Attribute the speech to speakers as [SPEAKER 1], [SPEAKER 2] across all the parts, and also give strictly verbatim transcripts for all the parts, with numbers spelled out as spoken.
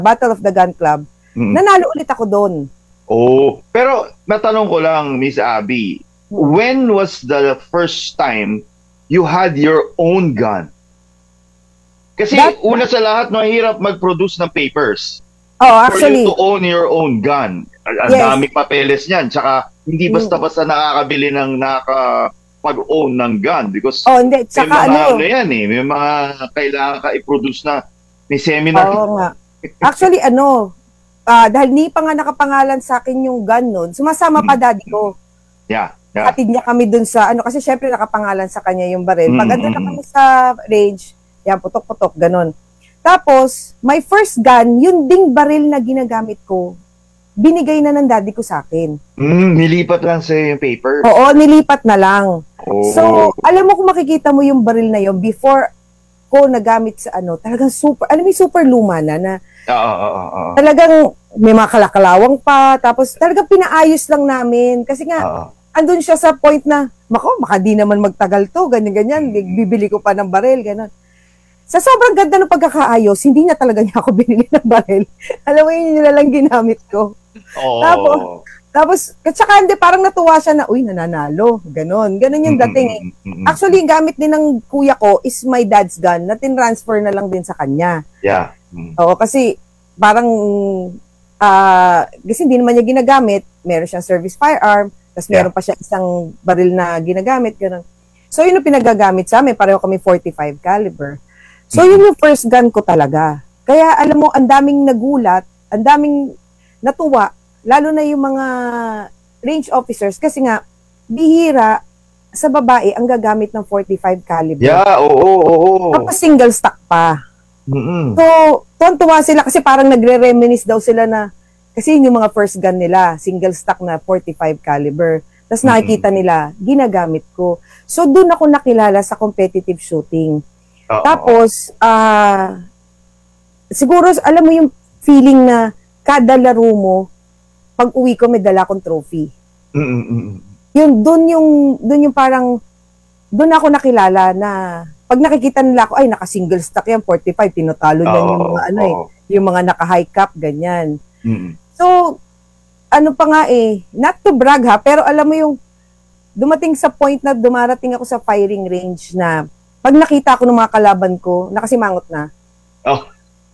[SPEAKER 1] Battle of the Gun Club, mm. nanalo ulit ako doon.
[SPEAKER 2] Oh, pero natanong ko lang, Miss Abby, hmm. when was the first time you had your own gun? Kasi That, una sa lahat, mahirap mag-produce ng papers.
[SPEAKER 1] Oh, actually.
[SPEAKER 2] For you to own your own gun. Ang yes. daming papeles niyan. Tsaka hindi basta-basta nakakabili ng nakapag-own ng gun. Because
[SPEAKER 1] oh, hindi. Tsaka
[SPEAKER 2] may mga
[SPEAKER 1] ano,
[SPEAKER 2] ano yan eh. May mga kailangan ka i-produce na may seminar.
[SPEAKER 1] Oo nga. Actually, ano, uh, dahil ni pa nga nakapangalan sa akin yung gun nun, sumasama pa daddy ko.
[SPEAKER 2] Yeah. yeah.
[SPEAKER 1] Atid niya kami dun sa, ano, kasi syempre nakapangalan sa kanya yung baril. Pag mm-hmm. andun na kami sa range, yan, putok-putok, ganun. Tapos, my first gun, yun ding baril na ginagamit ko, binigay na ng daddy ko sa akin.
[SPEAKER 2] Mm, nilipat lang sa yung paper?
[SPEAKER 1] Oo, nilipat na lang.
[SPEAKER 2] Oh.
[SPEAKER 1] So, alam mo kung makikita mo yung baril na yun, before ko nagamit sa ano, talagang super, alam mo yung super luma na, na
[SPEAKER 2] Oo, oo, oo.
[SPEAKER 1] talagang may mga kalakalawang pa, tapos talagang pinaayos lang namin. Kasi nga,
[SPEAKER 2] Uh-oh.
[SPEAKER 1] andun siya sa point na, mako, maka di naman magtagal to, ganyan-ganyan, bibili ko pa ng baril, gano'n. Sa sobrang ganda ng pagkakaayos, hindi na talaga niya ako binili ng baril. Alam mo yun, yun na lang ginamit ko.
[SPEAKER 2] Oh.
[SPEAKER 1] Tapos, tapos, at saka hindi, parang natuwa siya na, uy, nananalo. Ganon. Ganon yung dating eh. Actually, yung gamit din ng kuya ko is my dad's gun na tin-transfer na lang din sa kanya.
[SPEAKER 2] Yeah.
[SPEAKER 1] Mm. Oo, kasi parang, uh, kasi hindi naman niya ginagamit. Meron siyang service firearm, tapos meron yeah. pa siya isang baril na ginagamit. Ganon. So, yun yung pinagagamit sa amin. Pareho kami forty-five caliber. So, yun yung first gun ko talaga. Kaya, alam mo, ang daming nagulat, ang daming natuwa, lalo na yung mga range officers, kasi nga, bihira sa babae ang gagamit ng forty-five caliber.
[SPEAKER 2] Yeah, oo, oo, oo.
[SPEAKER 1] Tapos single stock pa.
[SPEAKER 2] Mm-hmm.
[SPEAKER 1] So, tuwan-tuwa sila kasi parang nagre-reminisce daw sila na, kasi yun yung mga first gun nila, single stock na forty-five caliber. Tapos nakikita nila, ginagamit ko. So, doon ako nakilala sa competitive shooting. Uh-oh. Tapos, ah, uh, siguro, alam mo yung feeling na kada laro mo, pag uwi ko, may dala akong trophy.
[SPEAKER 2] Mm-mm.
[SPEAKER 1] Yun, dun yung, dun yung parang, dun ako nakilala na, pag nakikita nila ako, ay, naka-single stock yan, forty-five, tinutalo niyan yung mga, ano eh, yung mga naka-high cap, ganyan.
[SPEAKER 2] Mm-mm.
[SPEAKER 1] So, ano pa nga eh, not to brag ha, pero alam mo yung, dumating sa point na dumarating ako sa firing range na, pag nakita ko ng mga kalaban ko, nakasimangot na.
[SPEAKER 2] Oh.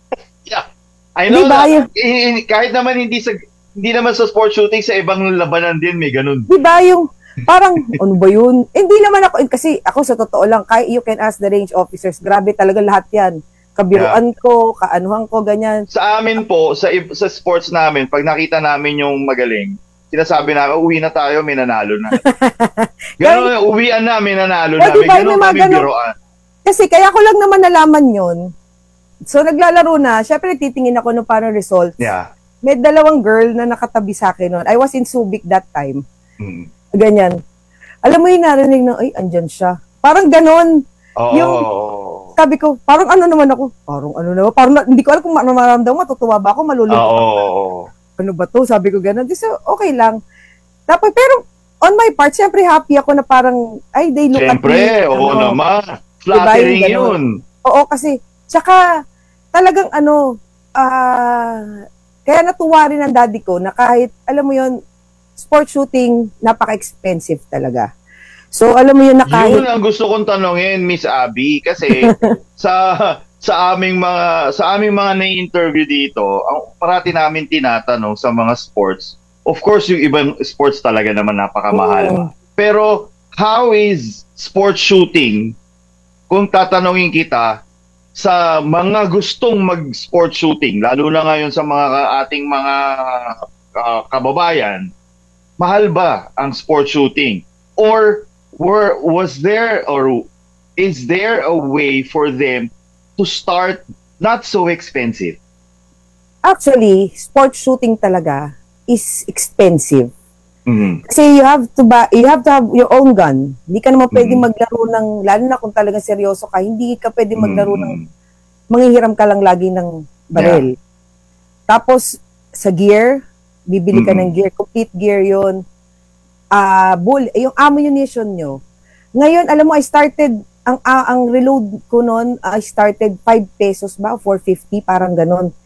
[SPEAKER 2] Yeah. I know
[SPEAKER 1] diba,
[SPEAKER 2] na,
[SPEAKER 1] yung,
[SPEAKER 2] kahit naman hindi sa hindi naman sa sport shooting, sa ibang labanan din may ganun.
[SPEAKER 1] Diba yung, parang, ano ba yun? Hindi naman ako, kasi ako sa totoo lang, kaya you can ask the range officers, grabe talaga lahat yan. Kabiruan yeah. ko, kaanuhan ko, ganyan.
[SPEAKER 2] Sa amin po, sa sa sports namin, pag nakita namin yung magaling, sinasabi namin, uwi na tayo, may nanalo na. Gano'n, uwian na, may nanalo na.
[SPEAKER 1] Diba,
[SPEAKER 2] may gano'n kami biroan.
[SPEAKER 1] Kasi kaya ko lang naman nalaman yun. So, naglalaro na. Syempre, titingin ako ng parang results.
[SPEAKER 2] Yeah.
[SPEAKER 1] May dalawang girl na nakatabi sa akin noon. I was in Subic that time.
[SPEAKER 2] Mm.
[SPEAKER 1] Ganyan. Alam mo yung narinig na, ay, andyan siya. Parang ganon.
[SPEAKER 2] Oh.
[SPEAKER 1] Yung, sabi ko, parang ano naman ako? Parang ano naman? Parang hindi ko alam kung ano maramdaman. Matutuwa ba ako? Malulungkot.
[SPEAKER 2] Oh.
[SPEAKER 1] Ano ba to? Sabi ko gano'n. So, okay lang. Tapos, pero, on my part, syempre happy ako na parang, ay, they look
[SPEAKER 2] syempre,
[SPEAKER 1] at me.
[SPEAKER 2] Siyempre, oo
[SPEAKER 1] ano,
[SPEAKER 2] naman. Flattering
[SPEAKER 1] diba,
[SPEAKER 2] yun.
[SPEAKER 1] Oo, kasi, tsaka, talagang ano, ah, uh, kaya natuwa rin ang daddy ko na kahit, alam mo yun, sport shooting, napaka-expensive talaga. So, alam mo yun na kahit...
[SPEAKER 2] Yun ang gusto kong tanongin, Miss Abby, kasi sa sa aming mga sa aming mga na-interview dito, ang parati namin tinatanong sa mga sports. Of course, yung ibang sports talaga naman napakamahal. Mm. Pero how is sports shooting kung tatanungin kita sa mga gustong mag-sport shooting, lalo na ngayon sa mga ating mga uh, kababayan, mahal ba ang sport shooting? Or were was there or is there a way for them to start not so expensive?
[SPEAKER 1] Actually, sport shooting talaga is expensive.
[SPEAKER 2] Mm-hmm.
[SPEAKER 1] Kasi you have to buy, you have to have your own gun. Hindi ka naman pwedeng mm-hmm. maglaro ng, lalo na kung talagang seryoso ka, hindi ka pwedeng maglaro mm-hmm. ng, manghihiram ka lang lagi ng baril. Yeah. Tapos, sa gear, bibili ka mm-hmm. ng gear, complete gear yun. Ah, uh, bull, yung ammunition nyo. Ngayon, alam mo, I started, ang uh, ang reload ko noon, I started five pesos ba, four fifty, parang ganon.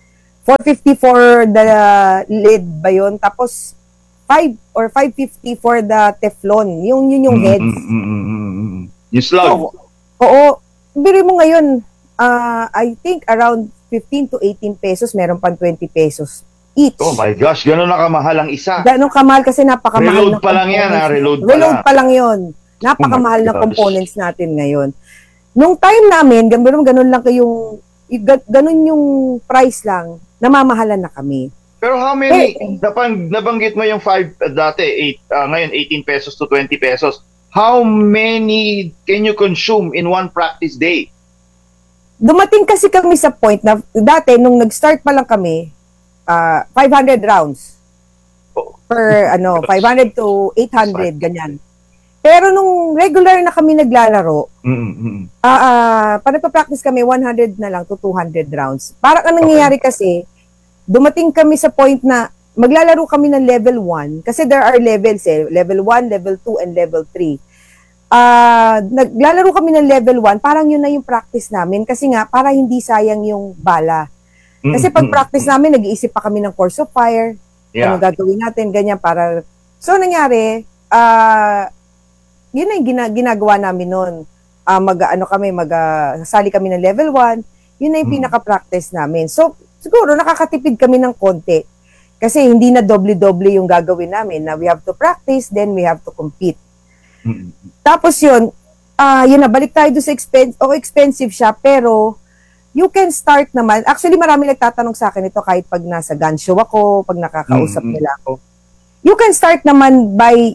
[SPEAKER 1] four fifty for the lid ba yun? Tapos, five or five fifty for the Teflon. Yung, yun yung
[SPEAKER 2] Mm,
[SPEAKER 1] heads.
[SPEAKER 2] mm, mm, mm, mm, mm. Yung slug.
[SPEAKER 1] So, oo. Biri mo ngayon, ah, I think around fifteen to eighteen pesos, meron pang twenty pesos each.
[SPEAKER 2] Oh my gosh, gano'n na kamahal ang isa.
[SPEAKER 1] Ganong kamahal kasi napakamahal
[SPEAKER 2] Reload pa lang yan, ha? Reload pa
[SPEAKER 1] Reload
[SPEAKER 2] lang.
[SPEAKER 1] pa lang yun. Napakamahal
[SPEAKER 2] Oh my
[SPEAKER 1] na
[SPEAKER 2] gosh.
[SPEAKER 1] components natin ngayon. Nung time namin, ganun, ganun lang yung, ga- ganun yung price lang, namamahalan na kami.
[SPEAKER 2] Pero how many,
[SPEAKER 1] Eh,
[SPEAKER 2] napang, nabanggit mo yung five uh, dati, eight, uh, ngayon eighteen pesos to twenty pesos. How many can you consume in one practice day?
[SPEAKER 1] Dumating kasi kami sa point na, dati, nung nag-start pa lang kami, ah, five hundred rounds.
[SPEAKER 2] Oh.
[SPEAKER 1] Per, ano, five hundred to eight hundred, ganyan. Pero nung regular na kami naglalaro,
[SPEAKER 2] Mm, mm,
[SPEAKER 1] ah, ah, pa nagpa-practice kami, one hundred na lang to two hundred rounds. Parang ang nangyayari kasi, dumating kami sa point na maglalaro kami ng level one, kasi there are levels eh, level one, level two, and level three. Ah, naglalaro kami ng level one, parang yun na yung practice namin, kasi nga, para hindi sayang yung bala.
[SPEAKER 2] mm.
[SPEAKER 1] Kasi pag practice namin, nag-iisip pa kami ng course of fire,
[SPEAKER 2] Yeah.
[SPEAKER 1] ano gagawin natin, ganyan, para... So, nangyari, ah, yun na yung gina- ginagawa namin noon. Ah, mag, ano kami, mag, ah, sasali kami ng level one, yun na yung
[SPEAKER 2] Mm.
[SPEAKER 1] pinaka-practice namin. So, siguro, nakakatipid kami ng konti. Kasi hindi na doble-doble yung gagawin namin, na we have to practice, then we have to compete.
[SPEAKER 2] Mm.
[SPEAKER 1] Tapos yun, ah yun na, balik tayo doon sa expensive, o expensive siya, pero you can start naman. Actually, marami nagtatanong sa akin ito kahit pag nasa gun show ako, pag nakakausap
[SPEAKER 2] Mm.
[SPEAKER 1] nila ako. You can start naman by,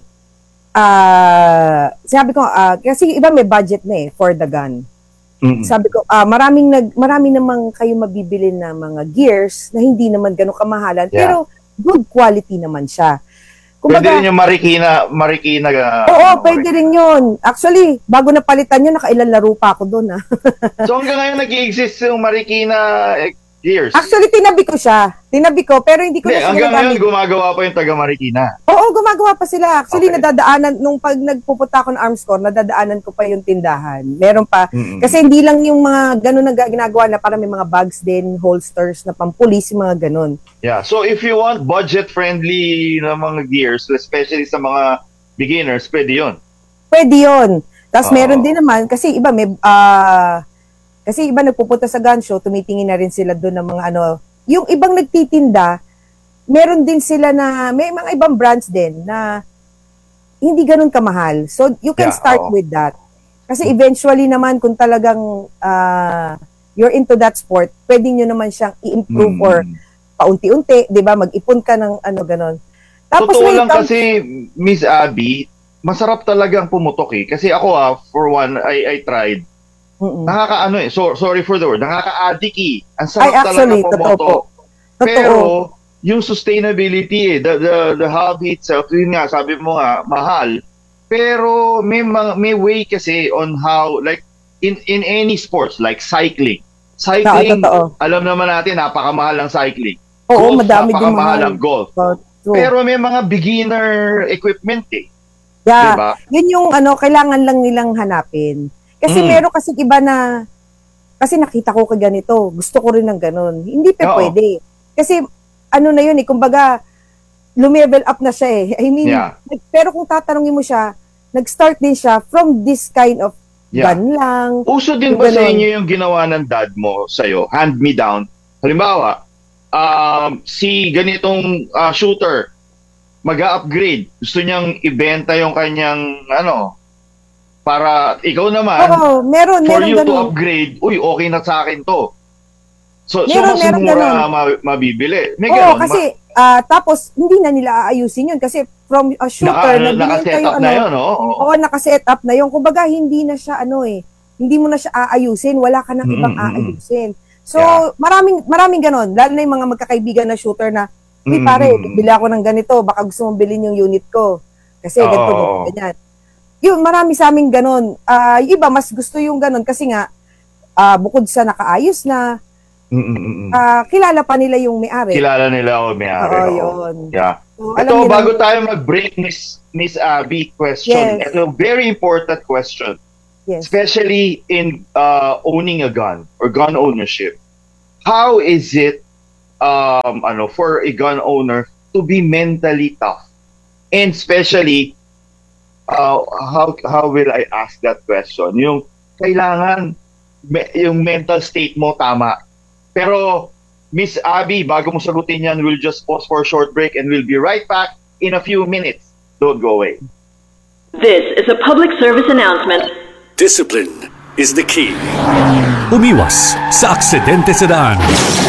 [SPEAKER 1] ah sabi ko, ah kasi iba may budget na eh, for the gun.
[SPEAKER 2] Mm.
[SPEAKER 1] Sabi ko, ah maraming, nag, marami namang kayo mabibili na mga gears na hindi naman ganun kamahalan,
[SPEAKER 2] Yeah.
[SPEAKER 1] pero good quality naman siya.
[SPEAKER 2] Pwede rin yung Marikina, Marikina. Uh,
[SPEAKER 1] Oo,
[SPEAKER 2] ano,
[SPEAKER 1] pwede rin yun. Actually, bago napalitan yun, nakailan laro pa ako doon. Ah.
[SPEAKER 2] So hanggang ngayon nag-i-exist yung Marikina eh, gears.
[SPEAKER 1] Actually, tinabi ko siya. Tinabi ko, pero hindi ko
[SPEAKER 2] Hindi,
[SPEAKER 1] na siya
[SPEAKER 2] hanggang ngayon
[SPEAKER 1] ginagamit.
[SPEAKER 2] gumagawa pa yung taga Marikina.
[SPEAKER 1] Oo, gumagawa pa sila. Actually,
[SPEAKER 2] Okay.
[SPEAKER 1] nadadaanan, nung pag nagpupunta ako ng arms corps, nadadaanan ko pa yung tindahan. Meron pa.
[SPEAKER 2] Mm-mm.
[SPEAKER 1] Kasi hindi lang yung mga ganun na ga- ginagawa na parang may mga bags din, holsters na pampulis, yung mga ganun.
[SPEAKER 2] Yeah. So if you want budget-friendly na mga gears, especially sa mga beginners, pwede yun.
[SPEAKER 1] Pwede yun. Tapos
[SPEAKER 2] Oo.
[SPEAKER 1] meron din naman, kasi iba may, ah, kasi iba nagpupunta sa gun show, tumitingin na rin sila doon ng mga ano, yung ibang nagtitinda, meron din sila na, may mga ibang brands din na hindi ganun kamahal. So, you can
[SPEAKER 2] Yeah,
[SPEAKER 1] start
[SPEAKER 2] oo.
[SPEAKER 1] with that. Kasi eventually naman, kung talagang ah, you're into that sport, pwede nyo naman siyang i-improve
[SPEAKER 2] Mm.
[SPEAKER 1] or paunti-unti, di ba? Mag-ipon ka ng ano, ganun. Tapos
[SPEAKER 2] Totoo
[SPEAKER 1] when it
[SPEAKER 2] lang
[SPEAKER 1] comes-
[SPEAKER 2] kasi, Miss Abby, masarap talagang pumutok eh. Kasi ako ah, for one, I, I tried.
[SPEAKER 1] Mm-mm.
[SPEAKER 2] Nakakaano eh, so, sorry for the word, nakaka-addict eh. Ang
[SPEAKER 1] Ay,
[SPEAKER 2] sarap
[SPEAKER 1] actually,
[SPEAKER 2] talaga
[SPEAKER 1] totoo po.
[SPEAKER 2] pumotok.
[SPEAKER 1] Totoo.
[SPEAKER 2] Pero, yung sustainability eh, the, the, the hobby itself, yun nga, sabi mo nga, mahal. Pero, may, mga- may way kasi on how, like, in, in any sports, like cycling. Cycling,
[SPEAKER 1] totoo.
[SPEAKER 2] alam naman natin, napakamahal ng cycling.
[SPEAKER 1] Oo,
[SPEAKER 2] Golf,
[SPEAKER 1] madami din
[SPEAKER 2] napakamahal
[SPEAKER 1] mahal.
[SPEAKER 2] ang golf.
[SPEAKER 1] So, true.
[SPEAKER 2] Pero may mga beginner equipment eh.
[SPEAKER 1] Yeah,
[SPEAKER 2] Diba?
[SPEAKER 1] yun yung ano, kailangan lang nilang hanapin. Kasi
[SPEAKER 2] Mm.
[SPEAKER 1] meron kasi iba na, kasi nakita ko kay ganito, gusto ko rin ng ganun. Hindi pa
[SPEAKER 2] Oo.
[SPEAKER 1] pwede. Kasi, ano na yun eh, kumbaga, lumevel up na siya eh. I mean,
[SPEAKER 2] Yeah.
[SPEAKER 1] nag- pero kung tatanungin mo siya, nag-start din siya from this kind of
[SPEAKER 2] Yeah.
[SPEAKER 1] gun lang.
[SPEAKER 2] Uso din
[SPEAKER 1] Yung
[SPEAKER 2] ba sa
[SPEAKER 1] ganon.
[SPEAKER 2] inyo yung ginawa ng dad mo sa'yo? Hand me down. Halimbawa, um, si ganitong ah, shooter, mag-upgrade. Gusto niyang ibenta yung kanyang, ano, para ikaw naman,
[SPEAKER 1] Oo, meron,
[SPEAKER 2] for
[SPEAKER 1] meron
[SPEAKER 2] you to
[SPEAKER 1] ganun.
[SPEAKER 2] upgrade, uy, okay na sa akin to. So,
[SPEAKER 1] Meron,
[SPEAKER 2] so mas
[SPEAKER 1] meron
[SPEAKER 2] mura
[SPEAKER 1] ganun.
[SPEAKER 2] ma- mabibili. May
[SPEAKER 1] Oo,
[SPEAKER 2] ganon.
[SPEAKER 1] kasi, ah, tapos, hindi na nila aayusin yun. Kasi, from a
[SPEAKER 2] Ma-
[SPEAKER 1] shooter,
[SPEAKER 2] naka,
[SPEAKER 1] na binenta
[SPEAKER 2] naka-set
[SPEAKER 1] yung
[SPEAKER 2] up na yun, oh. Oo.
[SPEAKER 1] Oo, nakaset up na yun. Kumbaga, hindi na siya ano eh. Hindi mo na siya aayusin. Wala ka nang ibang
[SPEAKER 2] Mm, mm, mm.
[SPEAKER 1] aayusin. So,
[SPEAKER 2] Yeah.
[SPEAKER 1] maraming maraming ganon. Lalo na yung mga magkakaibigan na shooter na, uy
[SPEAKER 2] Mm,
[SPEAKER 1] pare,
[SPEAKER 2] mm, mm.
[SPEAKER 1] bili ako ng ganito. Baka gusto mong bilhin yung unit ko. Kasi
[SPEAKER 2] Oo,
[SPEAKER 1] ganito,
[SPEAKER 2] oo,
[SPEAKER 1] ganito,
[SPEAKER 2] oo.
[SPEAKER 1] ganyan. Yun, marami sa amin ganon. Ah, yung iba, mas gusto yung ganon. Kasi nga, ah, bukod sa nakaayos na,
[SPEAKER 2] Mm, mm, mm, mm.
[SPEAKER 1] ah, kilala pa nila yung may-ari.
[SPEAKER 2] Kilala nila o may-ari.
[SPEAKER 1] Oo,
[SPEAKER 2] oo.
[SPEAKER 1] yun.
[SPEAKER 2] Yeah.
[SPEAKER 1] So, alam
[SPEAKER 2] Ito,
[SPEAKER 1] nila-
[SPEAKER 2] bago tayo mag-break, Miss Miss Abby, question.
[SPEAKER 1] Yes.
[SPEAKER 2] Ito, very important question.
[SPEAKER 1] Yes.
[SPEAKER 2] Especially in uh, owning a gun or gun ownership. How is it um, ano, for a gun owner to be mentally tough. And especially, uh, how how will I ask that question? Yung kailangan me- yung mental state mo tama. Pero Miss Abby, bago mo sagutin yan, we'll just pause for a short break and we'll be right back in a few minutes. Don't go away.
[SPEAKER 3] This is a public service announcement.
[SPEAKER 4] Discipline is the key. Umiwas sa aksidente sa daan.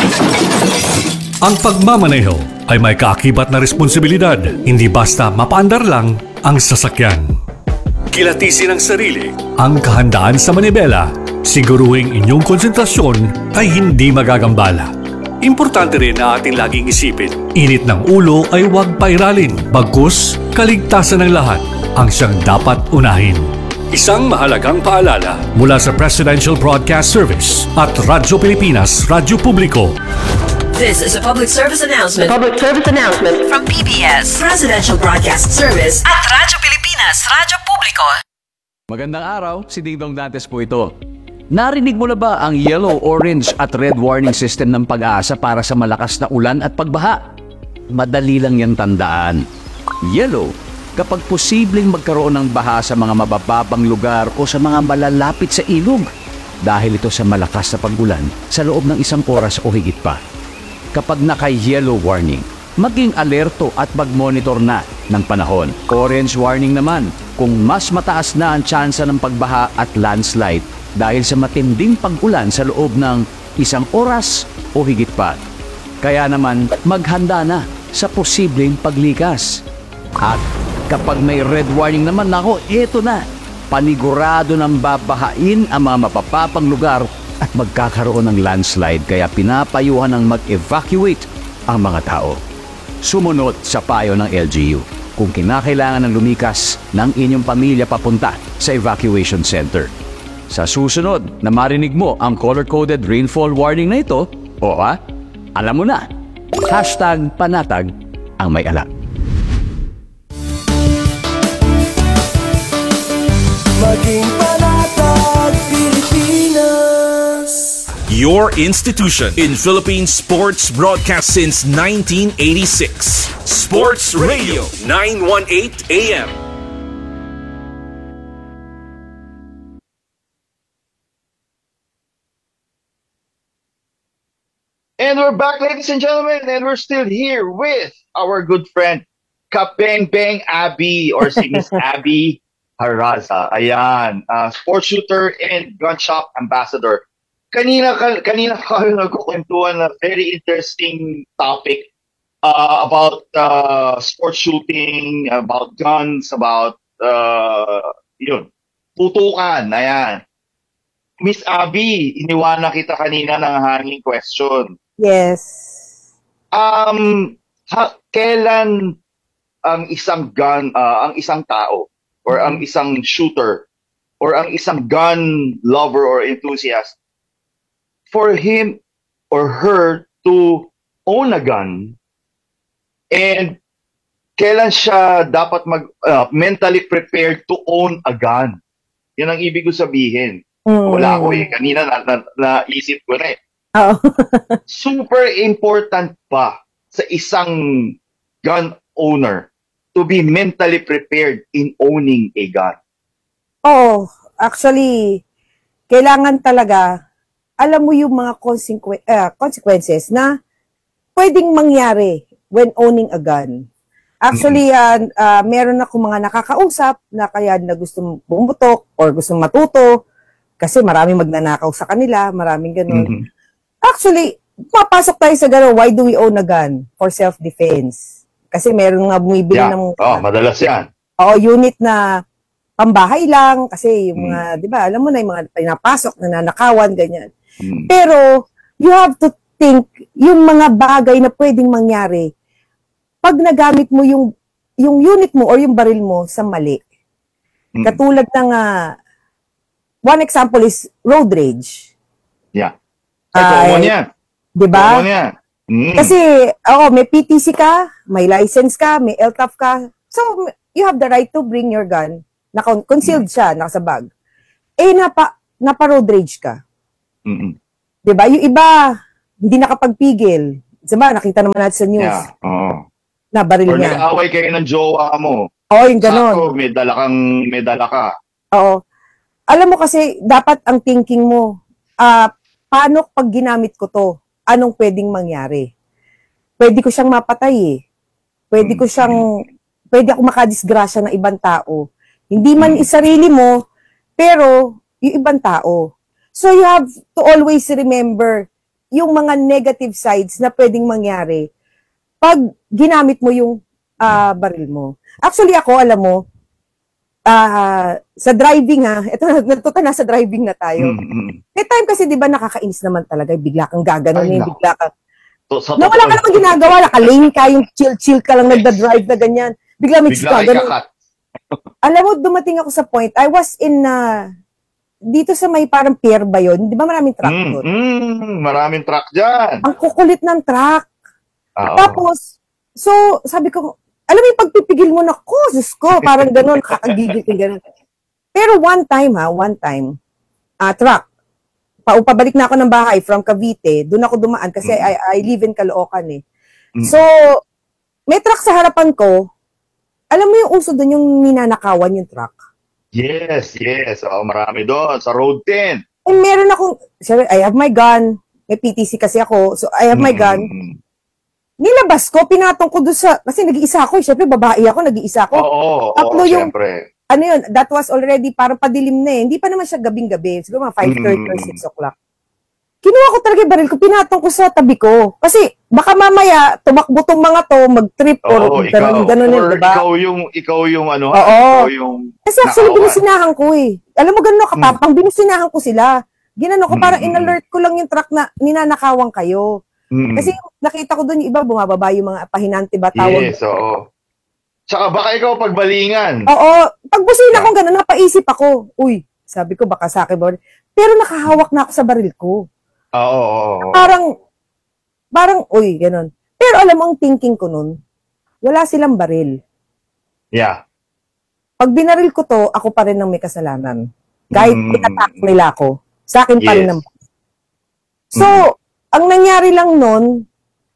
[SPEAKER 4] Ang pagmamaneho ay may kaakibat na responsibilidad. Hindi basta mapaandar lang ang sasakyan. Kilatisin ang sarili, ang kahandaan sa manibela. Siguruhing inyong konsentrasyon ay hindi magagambala. Importante rin na ating laging isipin, init ng ulo ay huwag pairalin, bagkus kaligtasan ng lahat ang siyang dapat unahin. Isang mahalagang paalala mula sa Presidential Broadcast Service at Radyo Pilipinas, Radyo Publiko.
[SPEAKER 5] This is a public service announcement
[SPEAKER 3] Public service announcement.
[SPEAKER 5] from P B S, Presidential Broadcast Service at Radyo Pilipinas, Radyo Publiko.
[SPEAKER 6] Magandang araw, si Dingdong Dantes po ito. Narinig mo na ba ang yellow, orange at red warning system ng Pag-asa para sa malakas na ulan at pagbaha? Madali lang yan tandaan. Yellow, kapag posibleng magkaroon ng baha sa mga mabababang lugar o sa mga malalapit sa ilog dahil ito sa malakas na pag-ulan sa loob ng isang oras o higit pa. Kapag naka-yellow warning, maging alerto at mag-monitor na ng panahon. Orange warning naman kung mas mataas na ang tsansa ng pagbaha at landslide dahil sa matinding pag-ulan sa loob ng isang oras o higit pa. Kaya naman maghanda na sa posibleng paglikas. At kapag may red warning naman, nako, eto na. Panigurado ng babahain ang mga mapapapang lugar at magkakaroon ng landslide kaya pinapayuhan ng mag-evacuate ang mga tao. Sumunod sa payo ng L G U kung kinakailangan ng lumikas ng inyong pamilya papunta sa evacuation center. Sa susunod na marinig mo ang color-coded rainfall warning na ito, o ah, alam mo na, hashtag panatag ang may alam.
[SPEAKER 7] Maging panatag Pilipinas.
[SPEAKER 8] Your institution in Philippine sports broadcast since nineteen eighty-six. Sports Radio nine eighteen A M.
[SPEAKER 2] And we're back, ladies and gentlemen, and we're still here with our good friend, Kapeng Beng Abby, or si Miss Abby Haraza. Ayan, uh, sports shooter and gun shop ambassador. Kanina, kanina kami nagkukwentuhan na very interesting topic uh, about uh, sports shooting, about guns, about, uh, yun, putukan. Ayan. Miss Abby, iniwana kita kanina ng hanging question.
[SPEAKER 1] Yes.
[SPEAKER 2] Um, ha, kailan ang isang gun, uh, ang isang tao, or ang isang shooter, or ang isang gun lover or enthusiast, for him or her to own a gun, and kailan siya dapat mag uh, mentally prepared to own a gun? Yan ang ibig ko sabihin.
[SPEAKER 1] Mm.
[SPEAKER 2] Wala ko eh. Kanina na, na, naisip ko na eh.
[SPEAKER 1] Oh.
[SPEAKER 2] Super important pa sa isang gun owner to be mentally prepared in owning a gun.
[SPEAKER 1] Oh, actually, kailangan talaga, alam mo yung mga consequ- uh, consequences na pwedeng mangyari when owning a gun. Actually, uh, uh, meron ako mga nakakausap na kaya na gusto bumutok or gusto matuto kasi maraming magnanakaw sa kanila, maraming ganun.
[SPEAKER 2] Mm-hmm.
[SPEAKER 1] Actually, papasok tayo sa gano'n, why do we own a gun? For self-defense. Kasi meron nga bumibili
[SPEAKER 2] Yeah.
[SPEAKER 1] ng...
[SPEAKER 2] Oh, madalas yan.
[SPEAKER 1] Oo, unit na pambahay lang. Kasi yung
[SPEAKER 2] Mm.
[SPEAKER 1] mga, di ba, alam mo na yung mga pinapasok, nananakawan, ganyan.
[SPEAKER 2] Mm.
[SPEAKER 1] Pero, you have to think, yung mga bagay na pwedeng mangyari, pag nagamit mo yung, yung unit mo or yung baril mo sa mali.
[SPEAKER 2] Mm.
[SPEAKER 1] Katulad ng, uh, one example is road rage.
[SPEAKER 2] Yeah. Ay, common yan.
[SPEAKER 1] Di ba?
[SPEAKER 2] Common yan. Mm.
[SPEAKER 1] Kasi, oo, may P T C ka, may license ka, may L T A F ka. So, you have the right to bring your gun. Na concealed siya, nasa bag. Eh, napa, napa road rage ka.
[SPEAKER 2] Mm-mm.
[SPEAKER 1] Diba? Yung iba, hindi nakapagpigil. Diba, nakita naman natin sa news
[SPEAKER 2] Yeah. Oo.
[SPEAKER 1] na baril
[SPEAKER 2] Or
[SPEAKER 1] niya.
[SPEAKER 2] nag-away kayo ng jowa mo.
[SPEAKER 1] Oo, yung ganon.
[SPEAKER 2] Sakto, may dala kang, may dala ka.
[SPEAKER 1] Oo. Alam mo kasi, dapat ang thinking mo, ah, paano pag ginamit ko to? Anong pwedeng mangyari? Pwede ko siyang mapatay eh. Pwede ko siyang, pwede ako makadisgrasya ng ibang tao. Hindi man isarili mo, pero yung ibang tao. So you have to always remember yung mga negative sides na pwedeng mangyari pag ginamit mo yung ah, baril mo. Actually ako, alam mo, ah sa driving ha, ito natuto na sa driving na tayo.
[SPEAKER 2] Mm-mm.
[SPEAKER 1] May time kasi 'di ba nakakainis naman talaga, bigla kang gaganon,
[SPEAKER 2] Ay, naku.
[SPEAKER 1] bigla ka.
[SPEAKER 2] To, sa
[SPEAKER 1] Na wala ka
[SPEAKER 2] totoo-
[SPEAKER 1] namang ginagawa, naka-lane ka, yung chill-chill ka lang nagda-drive na ganyan. Bigla may
[SPEAKER 2] Bigla
[SPEAKER 1] gaganon.
[SPEAKER 2] ikakat.
[SPEAKER 1] Alam mo, dumating ako sa point, I was in na dito sa may parang pier ba yun? Di ba maraming truck
[SPEAKER 2] Mm,
[SPEAKER 1] doon?
[SPEAKER 2] mm, maraming truck dyan.
[SPEAKER 1] Ang kukulit ng truck.
[SPEAKER 2] Oo.
[SPEAKER 1] Tapos, so, sabi ko, alam mo yung pagpipigil mo na, ko, Diyos ko, parang gano'n, kakagigil ka gano'n. Pero one time ha, one time, ah truck, pa pabalik na ako ng bahay from Cavite, doon ako dumaan kasi
[SPEAKER 2] Mm.
[SPEAKER 1] I, I live in Caloocan eh.
[SPEAKER 2] Mm.
[SPEAKER 1] So, may truck sa harapan ko, alam mo yung uso doon yung ninanakawan yung truck.
[SPEAKER 2] Yes, yes. Oh, marami doon sa Road ten.
[SPEAKER 1] Eh, meron akong, sabi, I have my gun, may P T C kasi ako, so I have my gun.
[SPEAKER 2] Mm.
[SPEAKER 1] Nilabas ko, pinatong ko doon sa, kasi nag-iisa ako, eh, syempre babae ako, nag-iisa ako.
[SPEAKER 2] Oo, oo,
[SPEAKER 1] Tatlo
[SPEAKER 2] oo,
[SPEAKER 1] yung-
[SPEAKER 2] syempre.
[SPEAKER 1] Ano yun, that was already parang padilim na eh. Hindi pa naman siya gabing-gabi. Siguro mga five thirty or
[SPEAKER 2] Mm.
[SPEAKER 1] six o'clock. Kinuha ko talaga yung baril ko, pinatong ko sa tabi ko. Kasi baka mamaya, tumakbo tong mga to, mag-trip or
[SPEAKER 2] Oo, ikaw.
[SPEAKER 1] ganun, ganun yun,
[SPEAKER 2] Or
[SPEAKER 1] diba?
[SPEAKER 2] ikaw yung, ikaw yung ano,
[SPEAKER 1] Oo.
[SPEAKER 2] ikaw yung
[SPEAKER 1] Kasi actually,
[SPEAKER 2] nakawan.
[SPEAKER 1] binusinahan ko eh. Alam mo, ganun katapang, binusinahan ko sila. Ginano ko,
[SPEAKER 2] Mm,
[SPEAKER 1] parang
[SPEAKER 2] mm,
[SPEAKER 1] in-alert ko lang yung truck na ninanakawan kayo.
[SPEAKER 2] Mm.
[SPEAKER 1] Kasi nakita ko doon yung iba, bumababa yung mga pahinante ba tawag.
[SPEAKER 2] Yes, oo. Tsaka baka ikaw pagbalingan.
[SPEAKER 1] Oo, pagbusina
[SPEAKER 2] Yeah.
[SPEAKER 1] kong gano'n, napaisip ako, uy, sabi ko baka sa akin ba? Pero nakahawak na ako sa baril ko.
[SPEAKER 2] Oo, oo, oo.
[SPEAKER 1] Parang, parang, uy, gano'n. Pero alam mo, ang thinking ko nun, wala silang baril.
[SPEAKER 2] Yeah.
[SPEAKER 1] Pag binaril ko to, ako pa rin ang may kasalanan. Kahit
[SPEAKER 2] Mm.
[SPEAKER 1] inattack nila ako, sa akin pa rin
[SPEAKER 2] Yes.
[SPEAKER 1] ang... So, ang nangyari lang nun,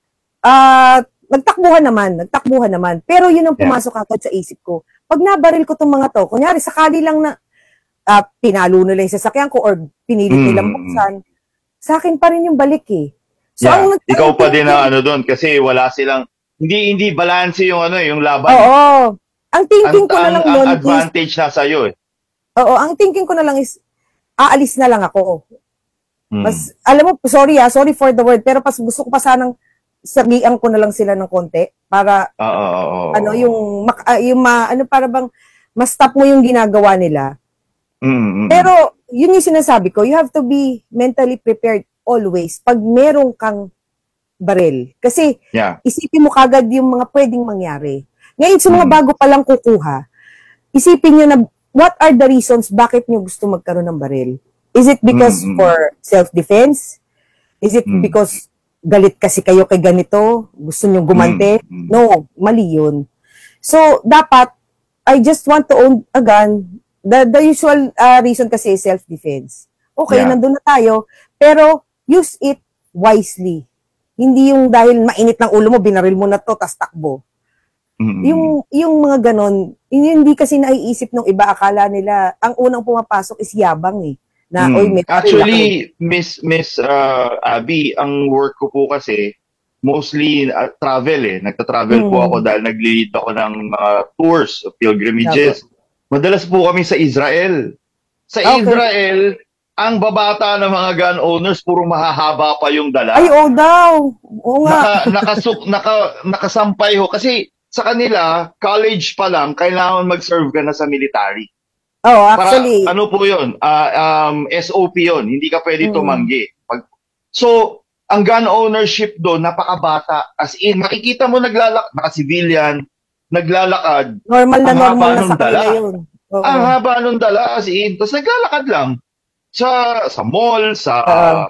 [SPEAKER 1] ah, nagtakbuhan naman, nagtakbuhan naman. Pero yun ang
[SPEAKER 2] Yeah.
[SPEAKER 1] pumasok agad sa isip ko. Pag nabaril ko tong mga to, kunyari, sakali lang na ah, pinalo nila yung sasakyan ko or pinilit
[SPEAKER 2] Mm.
[SPEAKER 1] nilang buksan, sa akin pa rin yung balik eh. So,
[SPEAKER 2] Yeah.
[SPEAKER 1] ang nag-
[SPEAKER 2] Ikaw pa din na ano doon kasi wala silang hindi hindi balance yung ano yung laban.
[SPEAKER 1] Oo. Ang thinking
[SPEAKER 2] Ang,
[SPEAKER 1] ko na
[SPEAKER 2] ang,
[SPEAKER 1] lang
[SPEAKER 2] ang
[SPEAKER 1] nun is,
[SPEAKER 2] advantage na sa iyo eh.
[SPEAKER 1] oo, ang thinking ko na lang is, aalis na lang ako.
[SPEAKER 2] Mm.
[SPEAKER 1] Mas, alam mo, sorry ah, sorry for the word, pero pas gusto ko pa sanang sagian ko na lang sila ng konti para,
[SPEAKER 2] Oo, oo, oo.
[SPEAKER 1] ano, yung, mak- ah, yung ma, ano, para bang, ma-stop mo yung ginagawa nila.
[SPEAKER 2] Mm, mm,
[SPEAKER 1] Pero, yun yung sinasabi ko, you have to be mentally prepared always pag meron kang baril. Kasi,
[SPEAKER 2] yeah.
[SPEAKER 1] isipin mo kagad yung mga pwedeng mangyari. Ngayon, sa mga
[SPEAKER 2] Mm.
[SPEAKER 1] bago pa lang kukuha, isipin nyo na, what are the reasons bakit nyo gusto magkaroon ng baril? Is it because
[SPEAKER 2] Mm, mm.
[SPEAKER 1] for self-defense? Is it
[SPEAKER 2] Mm.
[SPEAKER 1] because galit kasi kayo kay ganito? Gusto nyo gumante?
[SPEAKER 2] Mm, mm.
[SPEAKER 1] No, mali yun. So, dapat, I just want to own a gun. The, the usual uh, reason kasi is self-defense. Okay,
[SPEAKER 2] Yeah.
[SPEAKER 1] nandun na tayo, pero use it wisely. Hindi yung dahil mainit ng ulo mo, binaril mo na to, tas takbo.
[SPEAKER 2] Mm, mm.
[SPEAKER 1] Yung, yung mga ganon, yun, hindi kasi naiisip ng iba, akala nila, ang unang pumapasok is yabang eh. Na,
[SPEAKER 2] Mm.
[SPEAKER 1] oy, may baril ako."
[SPEAKER 2] Actually, Miss Miss uh, Abby, ang work ko po kasi mostly uh, travel eh. Nagta-travel po
[SPEAKER 1] Mm.
[SPEAKER 2] ako dahil nag-lead ako ng mga tours, pilgrimages. Madalas po kami sa Israel. Sa
[SPEAKER 1] Okay.
[SPEAKER 2] Israel, ang babata ng mga gun owners puro mahahaba pa yung dala.
[SPEAKER 1] Ay, oo daw. Oo nga.
[SPEAKER 2] Naka, nakasuk, naka, nakasampay ho. Kasi sa kanila, college pa lang, kailangan mag-serve ka na sa military.
[SPEAKER 1] Oo,
[SPEAKER 2] Para,
[SPEAKER 1] actually.
[SPEAKER 2] ano po yun? Ah, um, S O P yun. Hindi ka pwede
[SPEAKER 1] Mm.
[SPEAKER 2] tumanggi. Pag, so, ang gun ownership doon, napakabata. As in, makikita mo naglalakad, naka-civilian, naglalakad.
[SPEAKER 1] normal na
[SPEAKER 2] ang
[SPEAKER 1] normal
[SPEAKER 2] haba
[SPEAKER 1] na
[SPEAKER 2] nung
[SPEAKER 1] sa kanila
[SPEAKER 2] dala.
[SPEAKER 1] yun. Oo.
[SPEAKER 2] Ang haba nung dala, as in. Tapos naglalakad lang. Sa, sa mall, sa...
[SPEAKER 1] Oo.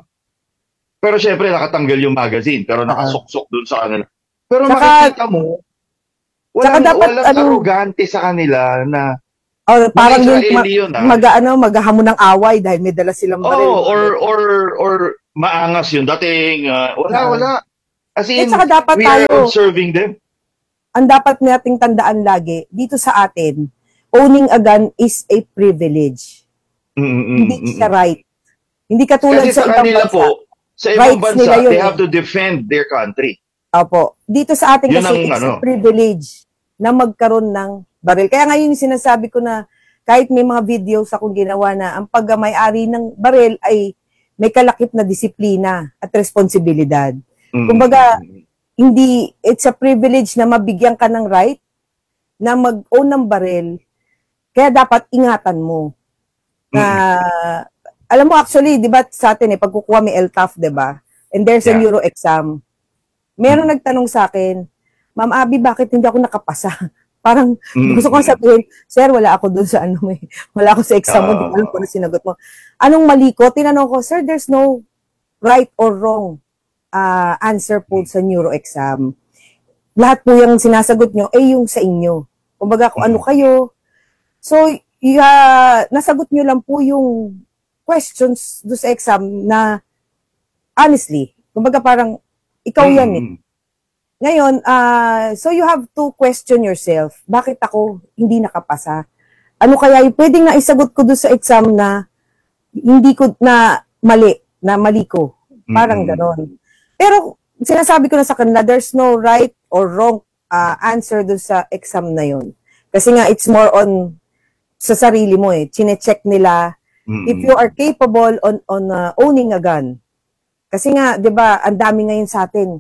[SPEAKER 2] pero syempre, nakatanggal yung magazine. Pero nakasuksok doon sa kanila. Pero
[SPEAKER 1] Tsaka-
[SPEAKER 2] makikita mo, walang,
[SPEAKER 1] Tsaka dapat,
[SPEAKER 2] walang
[SPEAKER 1] ano,
[SPEAKER 2] arrogante sa kanila na
[SPEAKER 1] Oh, parang yung
[SPEAKER 2] Israeli
[SPEAKER 1] ma-
[SPEAKER 2] yun, ah.
[SPEAKER 1] mag, ano, maghahamon ng away dahil may dala silang baril.
[SPEAKER 2] oh, or or or maangas yung dating. ah, wala,
[SPEAKER 1] Ah.
[SPEAKER 2] wala. As
[SPEAKER 1] At
[SPEAKER 2] in,
[SPEAKER 1] saka dapat
[SPEAKER 2] we are
[SPEAKER 1] tayo-
[SPEAKER 2] observing them.
[SPEAKER 1] Ang dapat nating tandaan lagi, dito sa atin, owning a gun is a privilege.
[SPEAKER 2] Mm, mm,
[SPEAKER 1] Hindi
[SPEAKER 2] mm,
[SPEAKER 1] siya
[SPEAKER 2] mm.
[SPEAKER 1] right. Hindi katulad
[SPEAKER 2] Kasi
[SPEAKER 1] sa
[SPEAKER 2] sa
[SPEAKER 1] ibang
[SPEAKER 2] kanila
[SPEAKER 1] bansa.
[SPEAKER 2] po, sa ibang
[SPEAKER 1] Rights
[SPEAKER 2] bansa,
[SPEAKER 1] nila yun
[SPEAKER 2] they
[SPEAKER 1] eh.
[SPEAKER 2] have to defend their country.
[SPEAKER 1] Opo. Dito sa atin
[SPEAKER 2] Yun
[SPEAKER 1] kasi,
[SPEAKER 2] ang
[SPEAKER 1] it's
[SPEAKER 2] ano.
[SPEAKER 1] a privilege na magkaroon ng baril. Kaya ngayon yung sinasabi ko na kahit may mga videos akong ginawa na ang pagmay-ari ng baril ay may kalakip na disiplina at responsibilidad.
[SPEAKER 2] Mm,
[SPEAKER 1] Kumbaga,
[SPEAKER 2] mm, mm.
[SPEAKER 1] hindi, it's a privilege na mabigyan ka ng right na mag-own ng baril. Kaya dapat ingatan mo. Na, alam mo actually, di ba sa atin eh, pag kukuha may L T A F, di ba? And there's a
[SPEAKER 2] Yeah.
[SPEAKER 1] neuro exam. Meron nagtanong sa akin, Ma'am Abby, bakit hindi ako nakapasa? Parang,
[SPEAKER 2] Mm.
[SPEAKER 1] gusto ko sabihin, Sir, wala ako dun sa ano mo eh. Wala ako sa exam mo, di ko alam kung ano sinagot mo. Anong mali ko? Tinanong ko, Sir, there's no right or wrong uh, answer po sa neuro exam. Lahat po yung sinasagot nyo, eh yung sa inyo. Kumbaga kung ano kayo. So, yeah, nasagot nyo lang po yung questions do sa exam na honestly, kumbaga parang ikaw yan eh.
[SPEAKER 2] Mm,
[SPEAKER 1] Ngayon, uh, so you have to question yourself, bakit ako hindi nakapasa? Ano kaya yung pwedeng na isagot ko do sa exam na hindi ko, na mali, na mali ko. Parang
[SPEAKER 2] Mm.
[SPEAKER 1] ganon. Pero sinasabi ko na sa kanila, there's no right or wrong uh, answer do sa exam na yon. Kasi nga, it's more on sa sarili mo eh. Chine-check nila
[SPEAKER 2] mm,
[SPEAKER 1] if you are capable on on uh, owning a gun. Kasi nga, 'di ba, ang dami ngayon sa atin.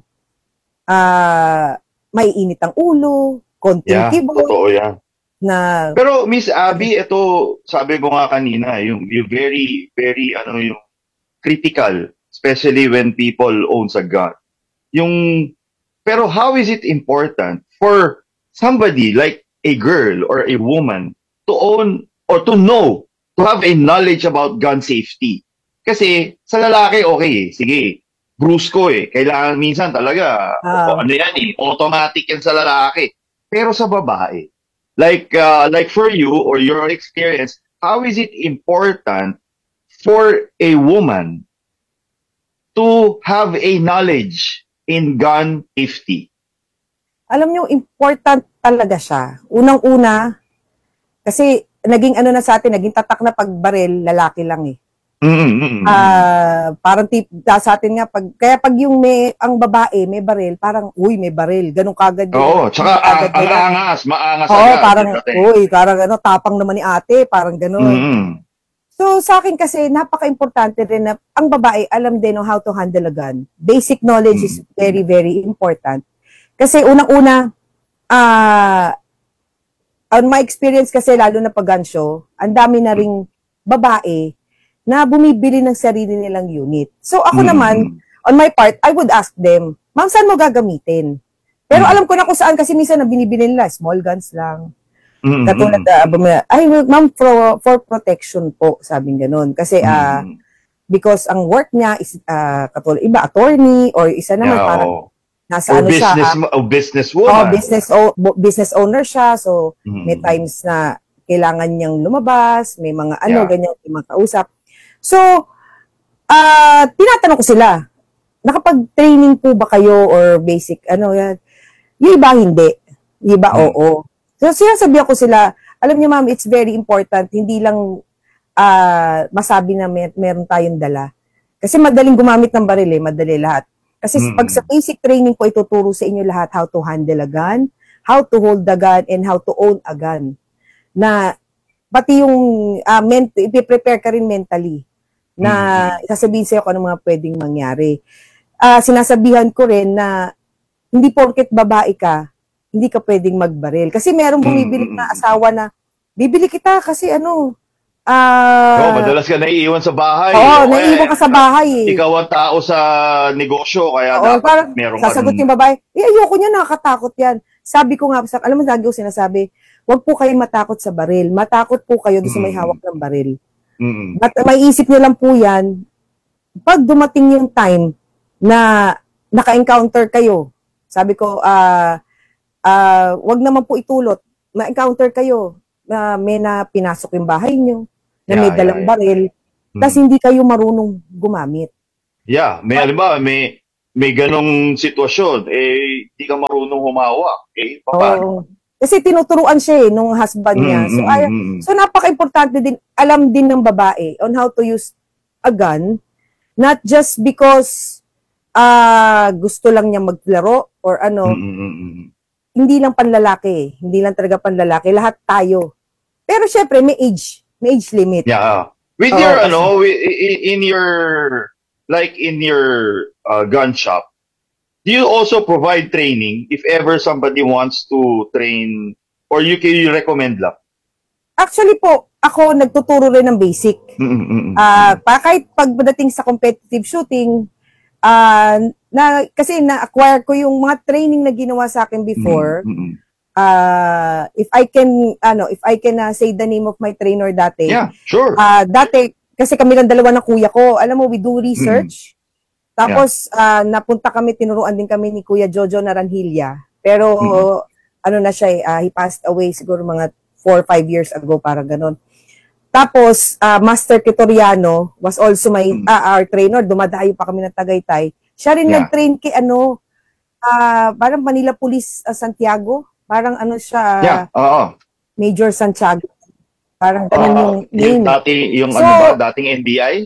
[SPEAKER 1] Ah, may init ang ulo, konting
[SPEAKER 2] Yeah,
[SPEAKER 1] keyboard
[SPEAKER 2] totoo yan.
[SPEAKER 1] na
[SPEAKER 2] Pero Miss Abby, ito sabi ko nga kanina, yung, yung very, very, ano yung critical, especially when people owns a gun. Yung, pero how is it important for somebody like a girl or a woman to own or to know, to have a knowledge about gun safety? Kasi sa lalaki, okay eh, sige, brusko eh. Kailangan minsan talaga,
[SPEAKER 1] Ah.
[SPEAKER 2] o, ano yan eh, automatic yan sa lalaki. Pero sa babae, like uh, like for you or your experience, how is it important for a woman to have a knowledge in gun safety?
[SPEAKER 1] alam niyo, important talaga siya. Unang-una, kasi naging ano na sa atin, naging tatak na pagbaril, lalaki lang eh.
[SPEAKER 2] Mm-hmm.
[SPEAKER 1] Ah, parang tip sa atin nga pag kaya pag yung may ang babae may baril, parang uy, may baril, ganun kagad yun.
[SPEAKER 2] Oo, tsaka ang,
[SPEAKER 1] Kagad
[SPEAKER 2] ang
[SPEAKER 1] nila.
[SPEAKER 2] angas, maangas
[SPEAKER 1] Oo,
[SPEAKER 2] agad.
[SPEAKER 1] parang
[SPEAKER 2] Dati.
[SPEAKER 1] uy, parang ano, tapang naman ni ate, parang ganun.
[SPEAKER 2] Mm-hmm.
[SPEAKER 1] So sa akin kasi napaka-importante rin na ang babae alam din on how to handle a gun. Basic knowledge is very very important. Kasi unang-una ah on my experience kasi lalo na pag gun show, ang dami na ring babae na bumibili ng sarili nilang unit. So ako
[SPEAKER 2] Mm.
[SPEAKER 1] naman, on my part, I would ask them, ma'am, saan mo gagamitin? Pero
[SPEAKER 2] Mm.
[SPEAKER 1] alam ko na kung saan kasi minsan na binibili nila, small guns lang.
[SPEAKER 2] Mm-hmm.
[SPEAKER 1] Katulad na, bumi- ay, ma'am, for, for protection po, sabing ganun. Kasi, ah,
[SPEAKER 2] Mm.
[SPEAKER 1] because ang work niya is, ah, katulad, iba, attorney, or isa naman,
[SPEAKER 2] Yeah,
[SPEAKER 1] parang
[SPEAKER 2] oo.
[SPEAKER 1] nasa
[SPEAKER 2] Or
[SPEAKER 1] ano siya,
[SPEAKER 2] business,
[SPEAKER 1] ah,
[SPEAKER 2] o business
[SPEAKER 1] oh,
[SPEAKER 2] woman.
[SPEAKER 1] business, o, bu- business owner siya, so,
[SPEAKER 2] Mm.
[SPEAKER 1] may times na kailangan niyang lumabas, may mga ano,
[SPEAKER 2] Yeah.
[SPEAKER 1] ganyan, may mga kausap. So, ah, tinatanong ko sila, nakapag-training po ba kayo or basic, ano yan? Yung iba hindi. Yung iba,
[SPEAKER 2] Hmm.
[SPEAKER 1] oo. So, sinasabihan ko sila, alam niyo ma'am, it's very important, hindi lang ah, masabi na mer- meron tayong dala. Kasi madaling gumamit ng baril eh, madali lahat. Kasi
[SPEAKER 2] Mm.
[SPEAKER 1] pag sa basic training po, ituturo sa inyo lahat how to handle a gun, how to hold the gun, and how to own a gun. Na pati yung uh, ment- ipiprepare ka rin mentally na sasabihin sa'yo kung ano mga pwedeng mangyari. Ah, sinasabihan ko rin na hindi porket babae ka, hindi ka pwedeng magbaril. Kasi merong bumibili na asawa na, bibili kita kasi ano, ah,
[SPEAKER 2] Oo, madalas ka naiiwan sa bahay.
[SPEAKER 1] oo,
[SPEAKER 2] O kaya,
[SPEAKER 1] naiiwan ka sa bahay eh.
[SPEAKER 2] Ikaw ang tao sa negosyo, kaya
[SPEAKER 1] Oo,
[SPEAKER 2] dapat
[SPEAKER 1] parang
[SPEAKER 2] meron ka
[SPEAKER 1] sasagot
[SPEAKER 2] rin.
[SPEAKER 1] yung babae, eh ayoko niya, nakakatakot yan. Sabi ko nga, sa, alam mo, lagi ko sinasabi, huwag po kayong matakot sa baril. Matakot po kayo doon sa may
[SPEAKER 2] Mm.
[SPEAKER 1] hawak ng baril.
[SPEAKER 2] Mm.
[SPEAKER 1] But may isip niyo lang po yan, pag dumating yung time na naka-encounter kayo, sabi ko, ah, ah, wag naman po itulot, ma-encounter kayo na may na pinasok yung bahay niyo, na may
[SPEAKER 2] Yeah,
[SPEAKER 1] dalang
[SPEAKER 2] yeah, yeah.
[SPEAKER 1] baril,
[SPEAKER 2] Mm.
[SPEAKER 1] tas hindi kayo marunong gumamit.
[SPEAKER 2] Yeah, may alam ba, may may ganong sitwasyon, eh, di ka marunong humawak. Eh, paano?
[SPEAKER 1] Oo. Kasi tinuturuan siya eh, nung husband niya. So,
[SPEAKER 2] Mm,
[SPEAKER 1] ay,
[SPEAKER 2] mm, mm.
[SPEAKER 1] so napaka-importante din, alam din ng babae on how to use a gun, not just because ah gusto lang niya maglaro or ano,
[SPEAKER 2] Mm, mm, mm, mm.
[SPEAKER 1] hindi lang panlalaki eh. Hindi lang talaga panlalaki. Lahat tayo. Pero syempre, may age. May age limit.
[SPEAKER 2] Yeah. With
[SPEAKER 1] Oo,
[SPEAKER 2] your,
[SPEAKER 1] kasi-
[SPEAKER 2] ano, wi- i- in your, like in your uh, gun shop, do you also provide training if ever somebody wants to train, or you can you recommend lang?
[SPEAKER 1] Actually po, ako nagtuturo rin ng basic.
[SPEAKER 2] Mm, mm, mm, mm.
[SPEAKER 1] Ah, pa kahit pagdating sa competitive shooting, ah na kasi na-acquire ko yung mga training na ginawa sa akin before.
[SPEAKER 2] Mm, mm, mm.
[SPEAKER 1] Ah, if I can ano, if I can ah, say the name of my trainer dati.
[SPEAKER 2] Yeah, sure.
[SPEAKER 1] Ah, dati kasi kami lang dalawa ng kuya ko. Alam mo, we do research. Tapos ah, napunta kami, tinuruan din kami ni Kuya Jojo Naranjilla. Pero ano na siya, eh, ah, he passed away siguro mga four or five years ago, parang ganun. Tapos, ah, Master Kitoriano was also my
[SPEAKER 2] Mm.
[SPEAKER 1] ah, our trainer. Dumadayo pa kami ng Tagaytay. Siya rin
[SPEAKER 2] Yeah.
[SPEAKER 1] nag-train kay ano, ah, parang Manila Police ah, Santiago. Parang ano siya,
[SPEAKER 2] Yeah, oo.
[SPEAKER 1] Major Santiago. Parang ganun
[SPEAKER 2] Oo.
[SPEAKER 1] yung
[SPEAKER 2] Yung
[SPEAKER 1] name.
[SPEAKER 2] dati, yung
[SPEAKER 1] So-
[SPEAKER 2] ano ba, dating N B I?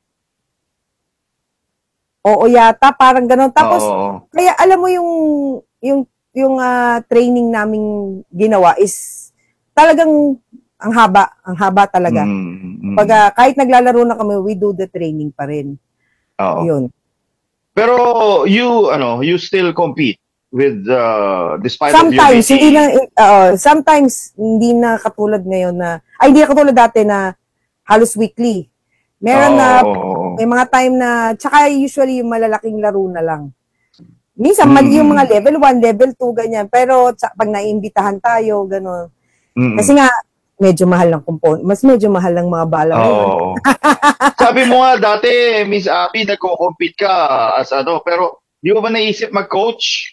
[SPEAKER 1] Oo yata, parang ganun. Tapos,
[SPEAKER 2] Oo.
[SPEAKER 1] kaya alam mo yung, yung, yung ah, training naming ginawa is talagang ang haba, ang haba talaga.
[SPEAKER 2] Mm, mm,
[SPEAKER 1] Pag ah, kahit naglalaro na kami, we do the training pa rin.
[SPEAKER 2] oo.
[SPEAKER 1] Yun.
[SPEAKER 2] Pero you, ano, you still compete with, uh, despite
[SPEAKER 1] Sometimes,
[SPEAKER 2] of your
[SPEAKER 1] hindi na, oo, sometimes, hindi na katulad ngayon na, ay, hindi na katulad dati na halos weekly. Meron na, may mga time na, tsaka usually yung malalaking laro na lang. Minsan, mali yung mga level one, level two, ganyan. Pero, tsa- pag naiimbitahan tayo, gano'n. Kasi nga, medyo mahal ng component. Mas medyo mahal ng mga bala ngayon.
[SPEAKER 2] Oo. Sabi mo nga dati, Miss Abby, nagko-compete ka as ano, pero di mo ba naisip mag-coach?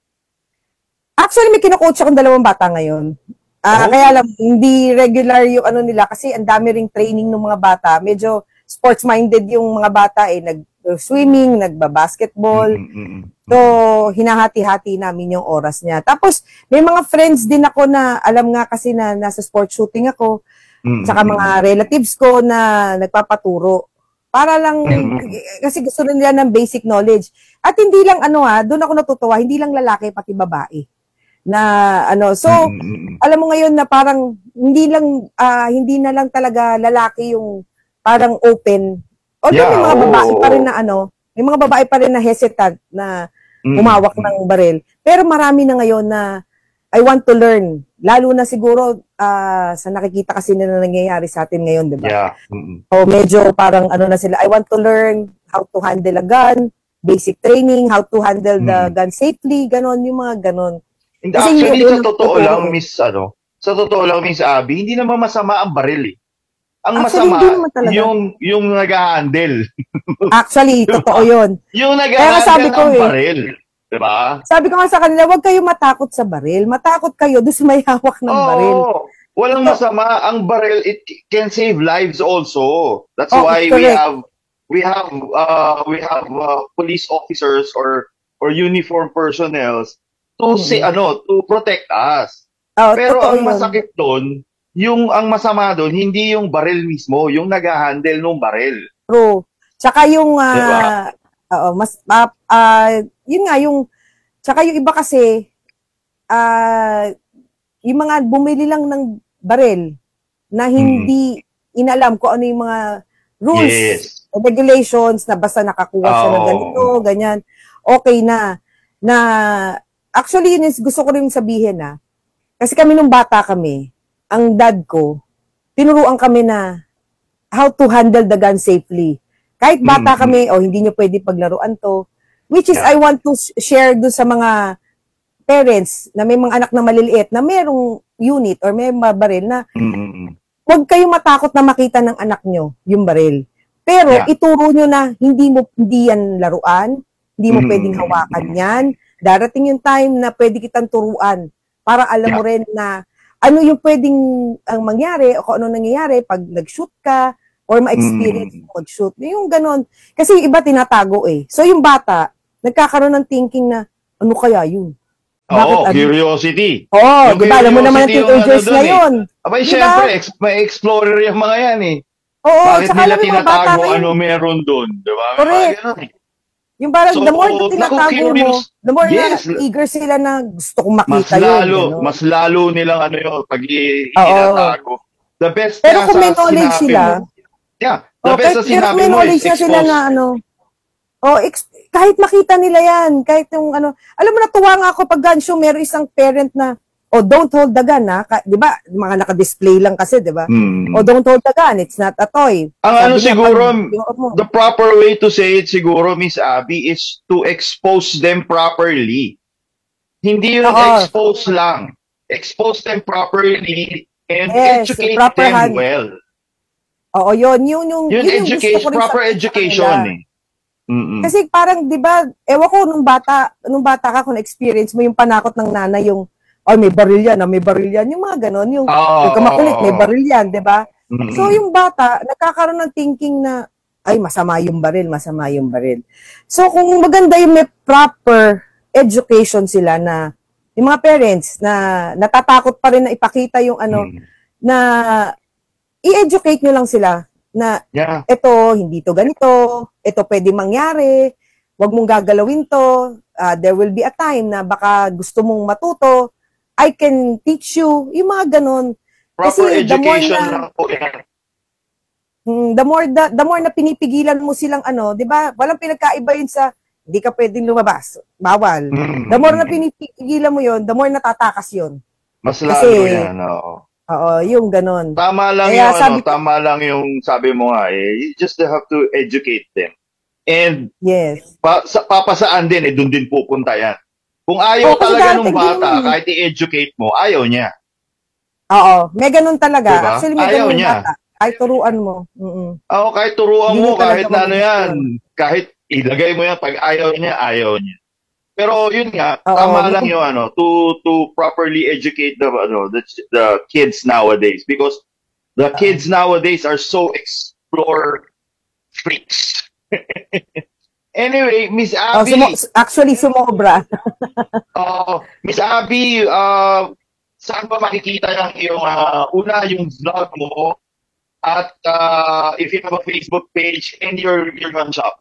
[SPEAKER 1] Actually, may kino-coach akong dalawang bata ngayon. Ah,
[SPEAKER 2] Oh.
[SPEAKER 1] Kaya lang, hindi regular yung ano nila kasi ang dami ring training ng mga bata. Medyo sports-minded yung mga bata eh. Nag-swimming, nagba-basketball.
[SPEAKER 2] Mm, mm, mm.
[SPEAKER 1] So, hinahati-hati namin yung oras niya. Tapos, may mga friends din ako na, alam nga kasi na nasa sports shooting ako,
[SPEAKER 2] Mm,
[SPEAKER 1] saka
[SPEAKER 2] mm,
[SPEAKER 1] mga relatives ko na nagpapaturo. Para lang,
[SPEAKER 2] Mm.
[SPEAKER 1] kasi gusto rin nila ng basic knowledge. At hindi lang ano ha, doon ako natutuwa, hindi lang lalaki, pati babae. Na ano, so,
[SPEAKER 2] mm, mm, mm.
[SPEAKER 1] alam mo ngayon na parang, hindi lang, ah, hindi na lang talaga lalaki yung parang open. Although
[SPEAKER 2] Yeah,
[SPEAKER 1] may mga
[SPEAKER 2] oo,
[SPEAKER 1] babae pa rin
[SPEAKER 2] oo.
[SPEAKER 1] na ano, may mga babae pa rin na hesitant na
[SPEAKER 2] Mm,
[SPEAKER 1] umawak
[SPEAKER 2] mm.
[SPEAKER 1] ng baril. Pero marami na ngayon na I want to learn. Lalo na siguro ah, sa nakikita kasi na nangyayari sa atin ngayon, di ba?
[SPEAKER 2] Yeah. mm, mm.
[SPEAKER 1] O medyo parang ano na sila, I want to learn how to handle a gun, basic training, how to handle the
[SPEAKER 2] Mm.
[SPEAKER 1] gun safely, ganon, yung mga ganon.
[SPEAKER 2] Hindi,
[SPEAKER 1] Kasi
[SPEAKER 2] actually,
[SPEAKER 1] yun
[SPEAKER 2] sa
[SPEAKER 1] ang
[SPEAKER 2] totoo
[SPEAKER 1] totoo
[SPEAKER 2] lang,
[SPEAKER 1] eh.
[SPEAKER 2] Miss, ano, sa totoo lang, Miss Abby, hindi naman masama ang baril eh. Ang
[SPEAKER 1] Actually,
[SPEAKER 2] masama,
[SPEAKER 1] hindi naman talaga.
[SPEAKER 2] yung, yung nag-handle.
[SPEAKER 1] Actually, totoo yun.
[SPEAKER 2] Yung
[SPEAKER 1] Kaya nga sabi
[SPEAKER 2] nag-handle
[SPEAKER 1] ko
[SPEAKER 2] ng
[SPEAKER 1] eh.
[SPEAKER 2] baril. Diba?
[SPEAKER 1] Sabi ko nga sa kanila, huwag kayo matakot sa baril. Matakot kayo doon sa may hawak ng
[SPEAKER 2] Oo.
[SPEAKER 1] baril.
[SPEAKER 2] Walang masama. Ang baril, it can save lives also. That's
[SPEAKER 1] Oh,
[SPEAKER 2] why we
[SPEAKER 1] correct.
[SPEAKER 2] have we have uh, we have uh, police officers or or uniform personnel to say ano to protect us.
[SPEAKER 1] Oh,
[SPEAKER 2] Pero
[SPEAKER 1] totoo
[SPEAKER 2] ang
[SPEAKER 1] yun.
[SPEAKER 2] masakit doon, yung ang masama doon hindi yung baril mismo, yung nag-handle ng baril.
[SPEAKER 1] True. Tsaka yung, ah,
[SPEAKER 2] Diba?
[SPEAKER 1] oo, mas, ah, ah, yun nga, yung, tsaka yung iba kasi, ah, yung mga bumili lang ng baril na hindi inalam kung ano yung mga rules,
[SPEAKER 2] Yes.
[SPEAKER 1] regulations, na basta nakakuha siya ng
[SPEAKER 2] Oo.
[SPEAKER 1] ganito, ganyan, okay na. Na, actually, yun is, gusto ko rin sabihin na, kasi kami nung bata kami, ang dad ko, tinuruan kami na how to handle the gun safely. Kahit bata
[SPEAKER 2] Mm,
[SPEAKER 1] kami, o hindi nyo pwede paglaruan to, which is
[SPEAKER 2] Yeah.
[SPEAKER 1] I want to sh- share do sa mga parents na may mga anak na maliliit na merong unit or may mga baril na
[SPEAKER 2] Mm-mm.
[SPEAKER 1] huwag kayong matakot na makita ng anak nyo yung baril. Pero
[SPEAKER 2] Yeah.
[SPEAKER 1] ituro nyo na hindi mo hindi yan laruan, hindi mo
[SPEAKER 2] Mm.
[SPEAKER 1] pwedeng hawakan yan. Darating yung time na pwede kitang turuan para alam mo
[SPEAKER 2] Yeah.
[SPEAKER 1] rin na ano yung pwedeng ang mangyari o kung ano nangyayari pag nag-shoot ka or ma-experience
[SPEAKER 2] Mm.
[SPEAKER 1] mo mag-shoot. Yung ganon. Kasi yung iba tinatago eh. So yung bata, nagkakaroon ng thinking na, ano kaya yun?
[SPEAKER 2] Oo,
[SPEAKER 1] ano?
[SPEAKER 2] curiosity.
[SPEAKER 1] Oo,
[SPEAKER 2] Yung
[SPEAKER 1] di ba? Alam mo naman ang
[SPEAKER 2] curiosity yung
[SPEAKER 1] teenagers
[SPEAKER 2] ano dun
[SPEAKER 1] ngayon.
[SPEAKER 2] eh. Abay,
[SPEAKER 1] Di ba?
[SPEAKER 2] syempre, ex- may explorer yung mga yan eh.
[SPEAKER 1] Oo,
[SPEAKER 2] Bakit
[SPEAKER 1] tsaka
[SPEAKER 2] nila
[SPEAKER 1] alam mo yung mga bata
[SPEAKER 2] tinatago
[SPEAKER 1] ngayon,
[SPEAKER 2] ano meron doon? Di ba? May
[SPEAKER 1] correct.
[SPEAKER 2] mga ganun eh.
[SPEAKER 1] Yung parang
[SPEAKER 2] So,
[SPEAKER 1] the more na
[SPEAKER 2] naku,
[SPEAKER 1] tinatago mo,
[SPEAKER 2] curious.
[SPEAKER 1] the more
[SPEAKER 2] Yes.
[SPEAKER 1] na eager sila na gusto kong
[SPEAKER 2] Mas
[SPEAKER 1] makita yun.
[SPEAKER 2] lalo,
[SPEAKER 1] Gano'n.
[SPEAKER 2] mas lalo nilang ano yun, pag i-
[SPEAKER 1] Oo.
[SPEAKER 2] itinatago. The best
[SPEAKER 1] Pero
[SPEAKER 2] nga
[SPEAKER 1] kung may
[SPEAKER 2] sa
[SPEAKER 1] knowledge
[SPEAKER 2] sinabi
[SPEAKER 1] sila,
[SPEAKER 2] mo. Yeah, the
[SPEAKER 1] oh,
[SPEAKER 2] best
[SPEAKER 1] kahit,
[SPEAKER 2] sa
[SPEAKER 1] pero kung
[SPEAKER 2] sinabi
[SPEAKER 1] may
[SPEAKER 2] mo is
[SPEAKER 1] knowledge na sila
[SPEAKER 2] expose.
[SPEAKER 1] na ano, oh, ex- kahit makita nila yan, kahit yung ano, alam mo natuwa nga ako pag gun show, meron isang parent na, oh, don't hold the gun, ha? Ka- di ba? Mga naka-display lang kasi, di ba?
[SPEAKER 2] Hmm.
[SPEAKER 1] Oh, don't hold the gun, it's not a toy.
[SPEAKER 2] Ang
[SPEAKER 1] Sabi
[SPEAKER 2] ano
[SPEAKER 1] niya,
[SPEAKER 2] siguro,
[SPEAKER 1] pag- yung- mo.
[SPEAKER 2] the proper way to say it siguro, Miss Abby, is to expose them properly. Hindi yun
[SPEAKER 1] Oo.
[SPEAKER 2] expose lang. Expose them properly and
[SPEAKER 1] Yes,
[SPEAKER 2] educate
[SPEAKER 1] proper
[SPEAKER 2] them
[SPEAKER 1] hand.
[SPEAKER 2] well.
[SPEAKER 1] Oo, yun, yun, yung,
[SPEAKER 2] Yun,
[SPEAKER 1] yun yung gusto
[SPEAKER 2] education,
[SPEAKER 1] ko rin
[SPEAKER 2] proper
[SPEAKER 1] sa- sa
[SPEAKER 2] education
[SPEAKER 1] kanila.
[SPEAKER 2] eh. Mm-mm.
[SPEAKER 1] Kasi parang, di ba, ewan ko, nung bata, nung bata ka, kung experience mo yung panakot ng nanay, yung, oh, may baril yan, ah, may baril yan, yung mga ganon, yung,
[SPEAKER 2] Oo,
[SPEAKER 1] huwag ka makulit,
[SPEAKER 2] oo,
[SPEAKER 1] may
[SPEAKER 2] oo.
[SPEAKER 1] baril yan, di ba?
[SPEAKER 2] Mm-mm.
[SPEAKER 1] So, yung bata, nagkakaroon ng thinking na, ay, masama yung baril, masama yung baril. So, kung maganda yung may proper education sila na, yung mga parents na natatakot pa rin na ipakita yung ano,
[SPEAKER 2] Mm.
[SPEAKER 1] na i-educate nyo lang sila na
[SPEAKER 2] Yeah.
[SPEAKER 1] ito, hindi to ganito, ito pwede mangyari, wag mong gagalawin to, ah, there will be a time na baka gusto mong matuto, I can teach you, yung mga ganun.
[SPEAKER 2] Proper
[SPEAKER 1] Kasi the more
[SPEAKER 2] education
[SPEAKER 1] na,
[SPEAKER 2] lang po yan.
[SPEAKER 1] mm, the more, the, the more na pinipigilan mo silang ano, di ba, walang pinagkaiba yun sa, hindi ka pwedeng lumabas, bawal.
[SPEAKER 2] Mm.
[SPEAKER 1] The more na pinipigilan mo yun, the more natatakas yun.
[SPEAKER 2] Mas
[SPEAKER 1] Kasi-
[SPEAKER 2] lalo yan, oo.
[SPEAKER 1] Oo, yung ganun.
[SPEAKER 2] Tama lang
[SPEAKER 1] Kaya
[SPEAKER 2] yung
[SPEAKER 1] sabi
[SPEAKER 2] ano,
[SPEAKER 1] ko-
[SPEAKER 2] tama lang yung sabi mo nga eh. You just have to educate them. And
[SPEAKER 1] Yes.
[SPEAKER 2] pa, sa, papasaan din, eh, doon din pupunta yan. Kung ayaw
[SPEAKER 1] Oo, kasi
[SPEAKER 2] talaga
[SPEAKER 1] dati
[SPEAKER 2] ng
[SPEAKER 1] hindi
[SPEAKER 2] bata,
[SPEAKER 1] naman eh.
[SPEAKER 2] kahit i-educate mo, ayaw niya.
[SPEAKER 1] Oo, may ganun talaga.
[SPEAKER 2] Diba?
[SPEAKER 1] Actually, may
[SPEAKER 2] Ayaw
[SPEAKER 1] ganun
[SPEAKER 2] niya.
[SPEAKER 1] bata. Ay, turuan mo. Mm-mm.
[SPEAKER 2] Oo, kahit turuan
[SPEAKER 1] Hindi
[SPEAKER 2] mo,
[SPEAKER 1] niya talaga
[SPEAKER 2] kahit na ano
[SPEAKER 1] magugustuhan.
[SPEAKER 2] yan, kahit ilagay mo yan, pag ayaw niya, ayaw niya. Pero yun nga,
[SPEAKER 1] Oo,
[SPEAKER 2] tama
[SPEAKER 1] may-
[SPEAKER 2] lang yung ano, to to properly educate the ano the, the kids nowadays because the kids nowadays are so explore freaks. Anyway, Miss
[SPEAKER 1] Oh,
[SPEAKER 2] Abby,
[SPEAKER 1] sumo- actually, sumobra.
[SPEAKER 2] uh, Miss Abby, uh, saan ba makikita yung iyong uh, una yung vlog mo at uh, if you have a Facebook page and your your gun shop?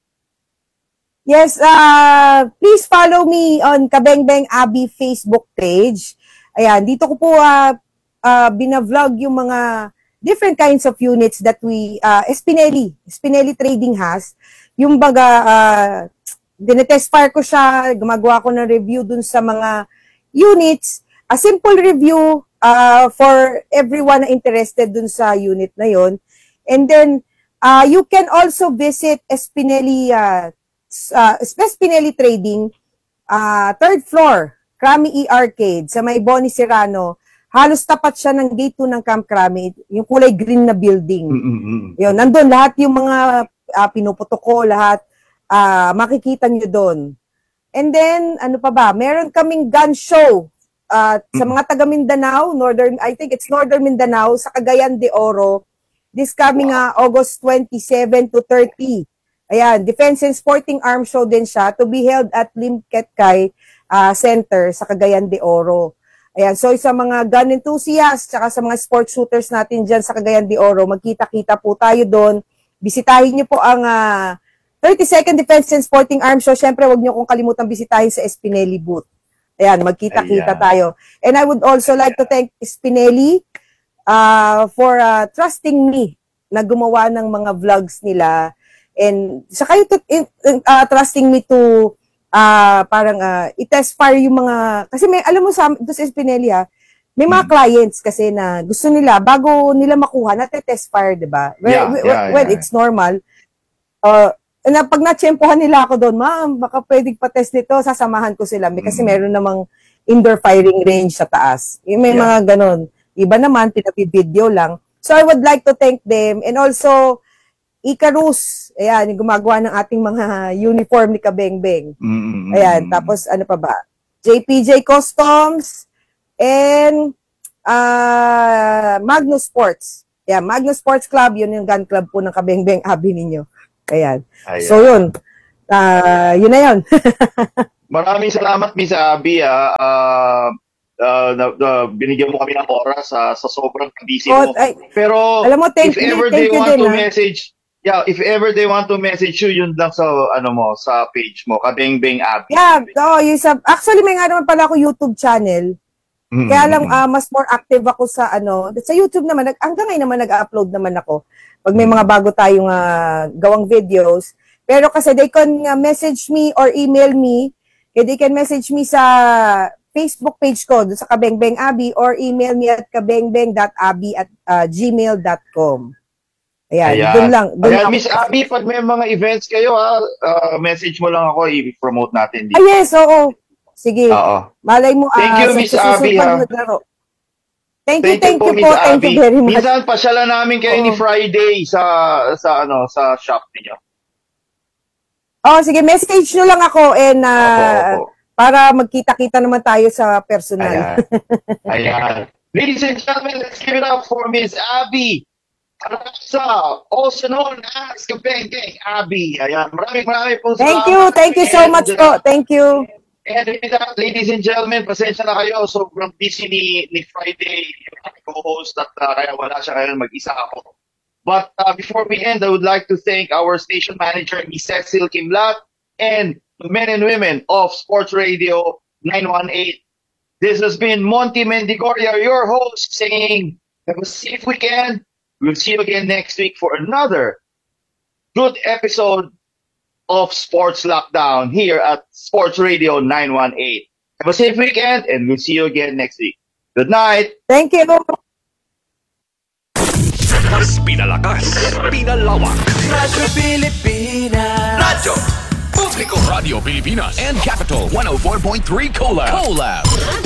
[SPEAKER 1] Yes, uh, please follow me on Kabengbeng Abi Facebook page. Ayan, dito ko po uh, uh, binavlog yung mga different kinds of units that we, uh, Spinelli, Spinelli Trading has. Yung baga, uh, dinetest fire ko siya, gumagawa ko ng review dun sa mga units. A simple review uh, for everyone na interested dun sa unit na yon. And then, uh, you can also visit Spinelli uh, uh, Spinelli Trading, uh, third floor, Crami E Arcade, sa may Bonnie Serrano. Halos tapat siya ng gate two ng Camp Crami, yung kulay green na building.
[SPEAKER 2] Mm-mm.
[SPEAKER 1] Yun, nandun lahat yung mga uh, pinuputo ko, lahat uh, makikita nyo doon. And then, ano pa ba? Meron kaming gun show uh, sa mga taga Mindanao, Northern, I think it's Northern Mindanao, sa Cagayan de Oro, this coming uh, August twenty-seven to thirty. Ayan, Defense and Sporting Arms Show din siya to be held at Limketkay uh, Center sa Cagayan de Oro. Ayan, so sa mga gun enthusiasts, tsaka sa mga sports shooters natin dyan sa Cagayan de Oro, magkita-kita po tayo doon. Bisitahin niyo po ang uh, thirty-second Defense and Sporting Arms Show. Siyempre, wag niyo kong kalimutang bisitahin sa Spinelli booth. Ayan, magkita-kita
[SPEAKER 2] Ayan.
[SPEAKER 1] tayo. And I would also like to thank Spinelli uh, for uh, trusting me na gumawa ng mga vlogs nila. And saka yung to- in- uh, trusting me to uh, parang uh, i-test fire yung mga, kasi may, alam mo sa, doon sa Spinelli ha, may mga
[SPEAKER 2] Hmm.
[SPEAKER 1] clients kasi na gusto nila, bago nila makuha, nate-test fire, di ba? Well,
[SPEAKER 2] Yeah,
[SPEAKER 1] well,
[SPEAKER 2] yeah,
[SPEAKER 1] well,
[SPEAKER 2] yeah.
[SPEAKER 1] it's normal. Uh, na pag na-tsempohan nila ako doon, ma'am, baka pwedeng pa-test nito, sasamahan ko sila. May- Kasi
[SPEAKER 2] Mm.
[SPEAKER 1] meron namang indoor firing range sa taas. Yung may
[SPEAKER 2] Yeah.
[SPEAKER 1] mga ganon. Iba naman, pinapibideo lang. So I would like to thank them. And also, Icarus, ayan, yung gumagawa ng ating mga uniform ni Kabengbeng.
[SPEAKER 2] Mm-mm.
[SPEAKER 1] Ayan, tapos ano pa ba? J P J Customs and uh, Magnus Sports. Yeah, Magnus Sports Club, yun yung gun club po ng Kabengbeng Abi ninyo. Ayan.
[SPEAKER 2] Ayan.
[SPEAKER 1] So yun, uh, yun na yun.
[SPEAKER 2] Maraming salamat, Miss Abby. Ah. Uh, uh, na, na, binigyan mo kami ng oras sa, sa sobrang busy mo.
[SPEAKER 1] Oh, ay,
[SPEAKER 2] Pero
[SPEAKER 1] alam mo, thank
[SPEAKER 2] if
[SPEAKER 1] you,
[SPEAKER 2] ever
[SPEAKER 1] thank
[SPEAKER 2] they
[SPEAKER 1] you
[SPEAKER 2] want
[SPEAKER 1] din,
[SPEAKER 2] to
[SPEAKER 1] ha?
[SPEAKER 2] message, yeah, if ever they want to message you, yun lang sa ano mo, sa page mo, Kabeng-Beng Abby.
[SPEAKER 1] Yeah, oh, yung sa, actually may nga naman pala ako YouTube channel.
[SPEAKER 2] Mm-hmm.
[SPEAKER 1] Kaya lang uh, mas more active ako sa ano, sa YouTube naman, nag, hanggang ngayon naman nag-upload naman ako. Pag may mga bago tayong uh, gawang videos. Pero kasi they can uh, message me or email me. Okay, they can message me sa Facebook page ko, doon sa Kabeng-Beng Abby, or email me at kabengbeng dot abby at uh, gmail dot com. Ayan,
[SPEAKER 2] Ayan.
[SPEAKER 1] doon lang. Doon
[SPEAKER 2] Ayan,
[SPEAKER 1] lang
[SPEAKER 2] Miss Abby, pag may mga events kayo, ha, uh, message mo lang ako, i-promote natin dito.
[SPEAKER 1] Ah, yes, oo. Sige.
[SPEAKER 2] Oo.
[SPEAKER 1] Malay mo,
[SPEAKER 2] Thank
[SPEAKER 1] ah,
[SPEAKER 2] you,
[SPEAKER 1] sa
[SPEAKER 2] Miss
[SPEAKER 1] susunod
[SPEAKER 2] Abby,
[SPEAKER 1] pag
[SPEAKER 2] ha.
[SPEAKER 1] naglaro. Thank you, thank you
[SPEAKER 2] Miss
[SPEAKER 1] po. Thank
[SPEAKER 2] Abby.
[SPEAKER 1] you very much.
[SPEAKER 2] Minsan, pasyala namin kayo ni
[SPEAKER 1] Oo.
[SPEAKER 2] Friday sa, sa, ano, sa shop niyo.
[SPEAKER 1] Oh, sige, message nyo lang ako and uh,
[SPEAKER 2] Opo, opo.
[SPEAKER 1] para magkita-kita naman tayo sa personal.
[SPEAKER 2] Ayan. Ayan. Ladies and gentlemen, let's give it up for Miss Abby Arasa, also known as Kabeng-Beng Abby. Ayan. Maraming maraming po
[SPEAKER 1] Thank you, thank you so much po. Thank you.
[SPEAKER 2] And with that, ladies and gentlemen, pasensya na kayo. Sobrang busy ni, ni Friday, yung co-host, at uh, kaya wala siya ngayon, mag-isa ako. But uh, before we end, I would like to thank our station manager, Miss Cecil Kimlat, and the men and women of Sports Radio nine one eight. This has been Monty Mendigoria, your host, saying, have a safe weekend. We'll see you again next week for another good episode of Sports Lockdown here at Sports Radio nine one eight. Have a safe weekend, and we'll see you again next week. Good night.
[SPEAKER 1] Thank you.
[SPEAKER 4] Mas pinalakas, pinalawak.
[SPEAKER 7] Radyo Pilipinas.
[SPEAKER 8] Radyo Publiko Radio Pilipinas and Capital one oh four point three Collab. Collab.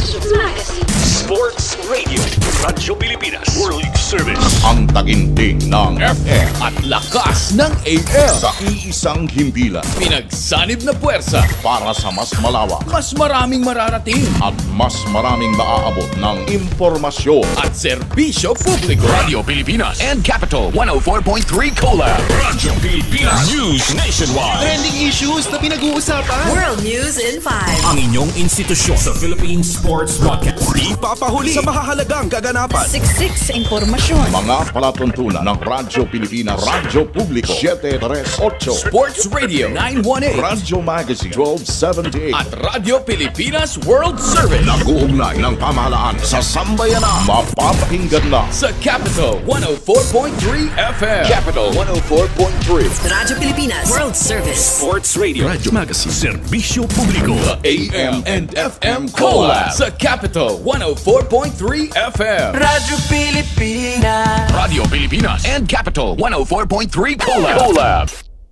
[SPEAKER 8] Sports Radio. Radyo Pilipinas. World Service.
[SPEAKER 9] Ang taginting ng
[SPEAKER 8] F M at lakas ng A M.
[SPEAKER 9] sa iisang himpilan
[SPEAKER 8] Pinagsanib na puwersa
[SPEAKER 9] para sa mas malawak
[SPEAKER 8] mas maraming mararating
[SPEAKER 9] at mas maraming maaabot ng impormasyon.
[SPEAKER 8] at serbisyo publiko. Radio Pilipinas and Capital one oh four point three Collab. Radyo Pilipinas. News nationwide.
[SPEAKER 10] Trending issues na pinag-uusapan.
[SPEAKER 5] World News in five.
[SPEAKER 8] Ang inyong institusyon sa Philippine Sports Broadcast.
[SPEAKER 10] Di papahuli sa mahahalagang kaganapan.
[SPEAKER 5] Siksik sa impormasyon.
[SPEAKER 9] Mga palatuntunan ng Radyo Pilipinas, Radyo Publiko seven three eight,
[SPEAKER 8] Sports Radio nine one eight
[SPEAKER 9] Radyo Magazine twelve seventy-eight.
[SPEAKER 8] at Radio Pilipinas World Service
[SPEAKER 9] Nag-uugnay ng pamahalaan sa sambayanan. Mapapakinggan na
[SPEAKER 8] sa Capital one oh four point three F M. Capital one oh four point three.
[SPEAKER 5] Radyo Pilipinas World Service.
[SPEAKER 8] Sports Radio. Radyo Magazine. Serbisyo Publiko. The A M and F M Collab sa Capital one oh four point three F M.
[SPEAKER 7] Radyo Pilipinas.
[SPEAKER 8] Radio Pilipinas and Capital one oh four point three Collab. Collab.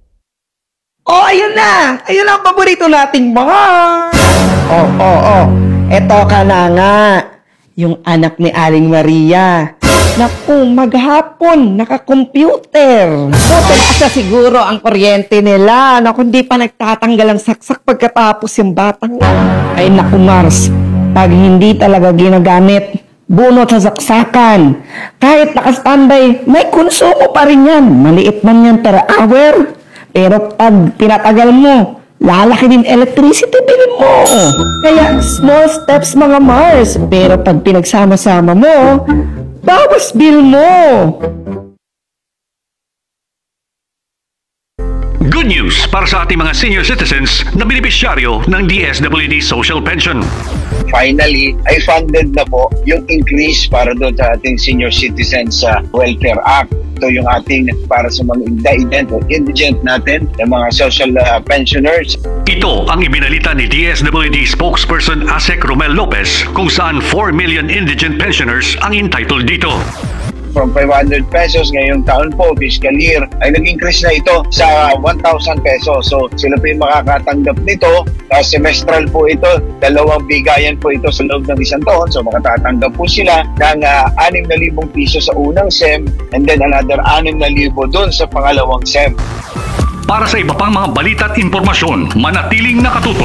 [SPEAKER 11] Oh, ayun na! Ayun ang paborito nating bar! Oh, oh, oh. Eto ka na nga. Yung anak ni Aling Maria. Naku, maghapon, naka-computer. Puto asa siguro ang kuryente nila. Naku, hindi pa nagtatanggal ang saksak pagkatapos yung batang. Ay, naku, Mars. Pag hindi talaga ginagamit, bunot sa saksakan. Kahit naka-standby, may konsumo pa rin yan. Maliit man yan per hour. Pero pag pinatagal mo, lalaki din electricity bill mo. Kaya small steps mga Mars. Pero pag pinagsama-sama mo, bawas bill mo.
[SPEAKER 4] Good news para sa ating mga senior citizens na benepisyaryo ng D S W D Social Pension.
[SPEAKER 12] Finally, ay funded na po yung increase para doon sa ating Senior Citizens uh, Welfare Act. Ito yung ating para sa mga indigent o indigent natin, yung mga social uh, pensioners.
[SPEAKER 4] Ito ang ibinalita ni D S W D spokesperson Asek Romel Lopez kung saan four million indigent pensioners ang entitled dito.
[SPEAKER 12] From five hundred pesos ngayong taon po, fiscal year, ay nag-increase na ito sa one thousand pesos. So sila po yung makakatanggap nito. Uh, semestral po ito, dalawang bigayan po ito sa loob ng isang taon. So makatatanggap po sila ng uh, six thousand piso sa unang S E M and then another six thousand doon sa pangalawang S E M.
[SPEAKER 4] Para sa iba pang mga balita at impormasyon, manatiling nakatutok.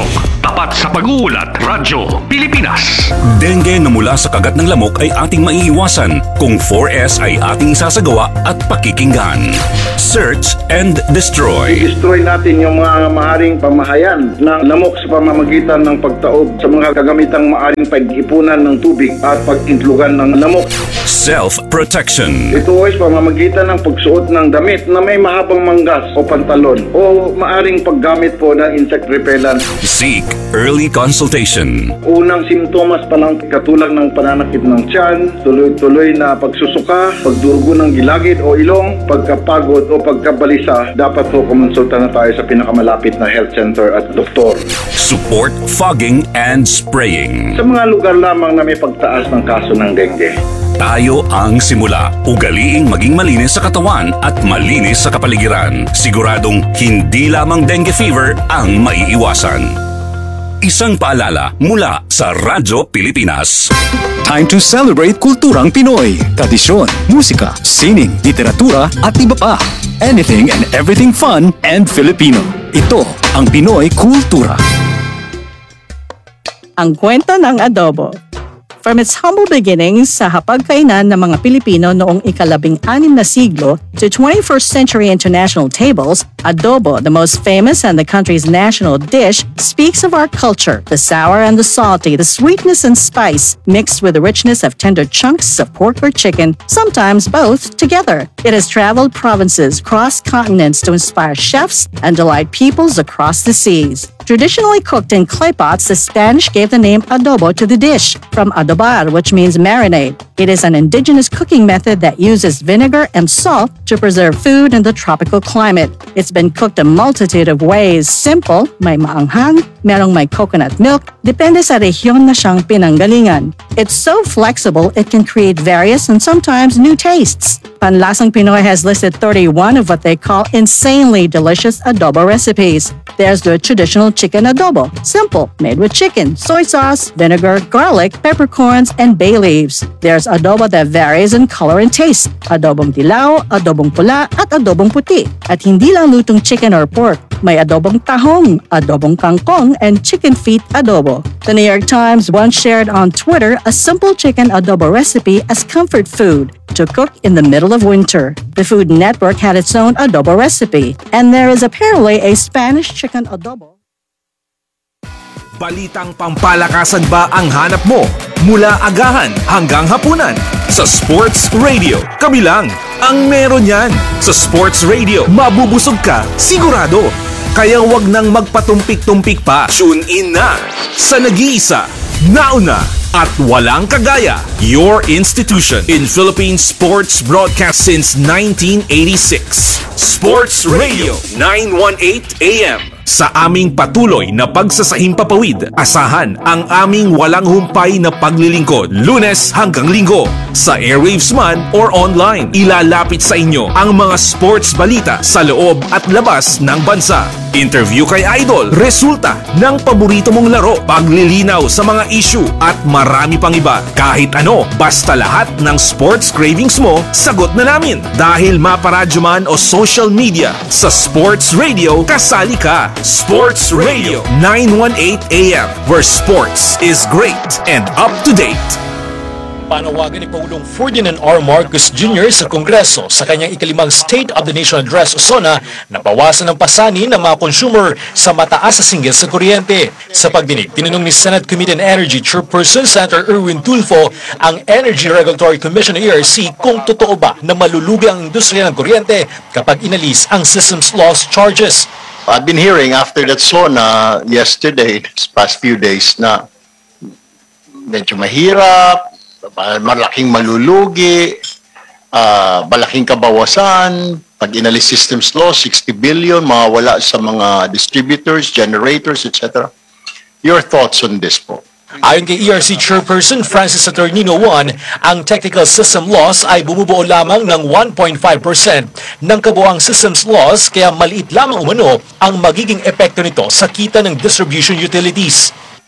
[SPEAKER 4] Tapat sa pag-uulat, Radyo Pilipinas.
[SPEAKER 8] Dengue na mula sa kagat ng lamok ay ating maiiwasan kung four S ay ating sasagawa at pakikinggan. Search and destroy.
[SPEAKER 13] I-destroy natin yung mga maaring pamahayan ng lamok sa pamamagitan ng pagtaob sa mga kagamitang maaring pag-ipunan ng tubig at pag-intlugan ng lamok.
[SPEAKER 8] Self-protection.
[SPEAKER 13] Ito ay pamamagitan ng pagsuot ng damit na may mahabang manggas o pantalon o maaring paggamit po ng insect repellent.
[SPEAKER 8] Seek early consultation.
[SPEAKER 13] Unang simptomas pa lang katulad ng pananakit ng tiyan, tuloy-tuloy na pagsusuka, pagdurugo ng gilagid o ilong, pagkapagod o pagkabalisa, dapat po kumonsulta na tayo sa pinakamalapit na health center at doktor.
[SPEAKER 8] Support fogging and spraying.
[SPEAKER 13] Sa mga lugar lamang na may pagtaas ng kaso ng dengue.
[SPEAKER 8] Tayo ang simula. Ugaliing maging malinis sa katawan at malinis sa kapaligiran. Siguradong hindi lamang dengue fever ang maiiwasan. Isang paalala mula sa Radyo Pilipinas.
[SPEAKER 14] Time to celebrate kulturang Pinoy. Tradisyon, musika, sining, literatura at iba pa. Anything and everything fun and Filipino. Ito ang Pinoy Kultura.
[SPEAKER 15] Ang kwento ng adobo. From its humble beginnings sa hapagkainan ng mga Pilipino noong ikalabing-anim na siglo to twenty-first century international tables, adobo, the most famous and the country's national dish, speaks of our culture, the sour and the salty, the sweetness and spice, mixed with the richness of tender chunks of pork or chicken, sometimes both together. It has traveled provinces, crossed continents to inspire chefs and delight peoples across the seas. Traditionally cooked in clay pots, the Spanish gave the name adobo to the dish, from adobar, which means marinade. It is an indigenous cooking method that uses vinegar and salt to preserve food in the tropical climate. It's been cooked a multitude of ways. Simple, may maanghang, merong may coconut milk, depende sa rehiyon na siyang pinanggalingan. It's so flexible, it can create various and sometimes new tastes. Panlasang Pinoy has listed thirty-one of what they call insanely delicious adobo recipes. There's the traditional chicken adobo, simple, made with chicken, soy sauce, vinegar, garlic, peppercorns, and bay leaves. There's adobo that varies in color and taste, adobong dilaw, adobong pula, at adobong puti. At hindi lang lutong chicken or pork, may adobong tahong, adobong kangkong, and chicken feet adobo. The New York Times once shared on Twitter a simple chicken adobo recipe as comfort food to cook in the middle of winter. The Food Network had its own adobo recipe, and there is apparently a Spanish chicken adobo.
[SPEAKER 8] Balitang pampalakasan ba ang hanap mo? Mula agahan hanggang hapunan. Sa Sports Radio, kami lang ang meron yan. Sa Sports Radio, mabubusog ka, sigurado. Kaya wag nang magpatumpik-tumpik pa. Tune in na sa nag-iisa, nauna, at walang kagaya. Your institution in Philippine sports broadcast since nineteen eighty-six. Sports Radio nine eighteen A M. Sa aming patuloy na pagsasahimpapawid, asahan ang aming walang humpay na paglilingkod, Lunes hanggang Linggo. Sa airwaves man or online, ilalapit sa inyo ang mga sports balita sa loob at labas ng bansa. Interview kay Idol, resulta ng paborito mong laro, paglilinaw sa mga issue at marami pang iba. Kahit ano, basta lahat ng sports cravings mo, sagot na namin. Dahil maparadyo man o social media, sa Sports Radio, kasali ka. Sports Radio nine eighteen A M, where sports is great and up to date.
[SPEAKER 16] Panawagan ni Pangulong Ferdinand R. Marcos Junior sa Kongreso sa kanyang ikalimang State of the Nation Address o SONA na bawasan ng pasanin ng mga consumer sa mataas na singgil sa kuryente. Sa pagdinig, tinanong ni Senate Committee on Energy Chairperson Senator Erwin Tulfo ang Energy Regulatory Commission o E R C kung totoo ba na malulugi ang industriya ng kuryente kapag inalis ang systems loss charges.
[SPEAKER 17] I've been hearing after that SONA yesterday, this past few days, na medyo mahirap, malaking malulugi, uh, malaking kabawasan, pag inalis systems loss, sixty billion, mawawala sa mga distributors, generators, et cetera. Your thoughts on this po?
[SPEAKER 16] Ayon kay E R C Chairperson Francis Saturnino Juan, ang technical system loss ay bumubuo lamang ng one point five percent ng kabuang systems loss, kaya maliit lamang umano ang magiging epekto nito sa kita ng distribution utilities.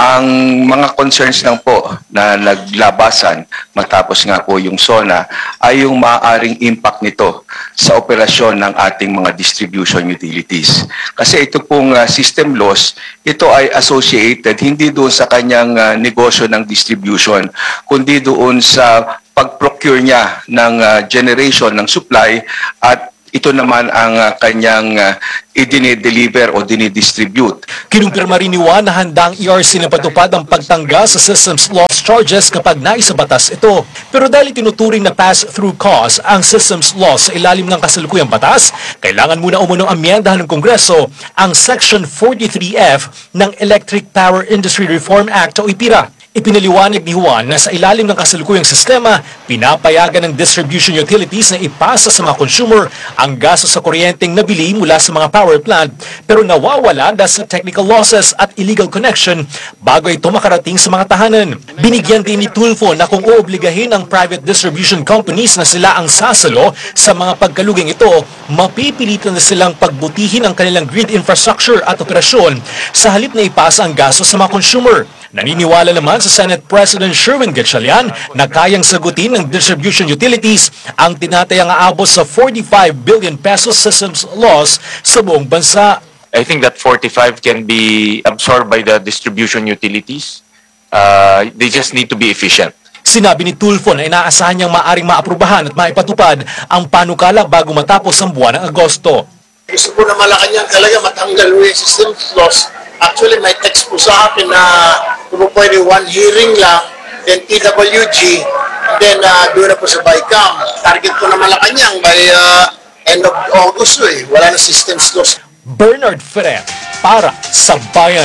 [SPEAKER 18] Ang mga concerns lang po na naglabasan matapos nga po yung SONA ay yung maaaring impact nito sa operasyon ng ating mga distribution utilities. Kasi ito pong uh, system loss, ito ay associated hindi doon sa kanyang uh, negosyo ng distribution, kundi doon sa pag-procure niya ng uh, generation ng supply at ito naman ang uh, kanyang uh, i-deliver o dinidistribute.
[SPEAKER 16] Kinumpirma rin ni Juan na handang E R C na patupad ang pagtanggal sa systems loss charges kapag naisabatas ito. Pero dahil tinuturing na pass-through cost ang systems loss sa ilalim ng kasalukuyang batas, kailangan muna umunong amyendahan ng Kongreso ang Section forty-three F ng Electric Power Industry Reform Act o I P I R A. Ipinaliwanag ni Juan na sa ilalim ng kasalukuyang sistema, pinapayagan ng distribution utilities na ipasa sa mga consumer ang gasto sa kuryenteng nabili mula sa mga power plant pero nawawala dahil sa technical losses at illegal connection bago ito makarating sa mga tahanan. Binigyan din ni Tulfo na kung oobligahin ang private distribution companies na sila ang sasalo sa mga pagkaluging ito, mapipilitan na silang pagbutihin ang kanilang grid infrastructure at operasyon sa halip na ipasa ang gasto sa mga consumer. Naniniwala naman sa Senate President Sherwin Gatchalian na kayang sagutin ng distribution utilities ang tinatayang aabot sa forty-five billion pesos systems loss sa buong bansa.
[SPEAKER 19] I think that forty-five can be absorbed by the distribution utilities. Uh, they just need to be efficient.
[SPEAKER 16] Sinabi ni Tulfo na inaasahan niyang maaring maaprubahan at maipatupad ang panukala bago matapos ang buwan ng Agosto.
[SPEAKER 20] Gusto ko na Malacanang talaga matanggal yung systems loss. Actually, may text po sa akin na kung pwede one hearing lang, then T W G, then uh, doon na po sa BICAM. Target ko na Malacanang by uh, end of August eh. Wala na systems loss.
[SPEAKER 16] Bernard Ferrer, para sa Bayan.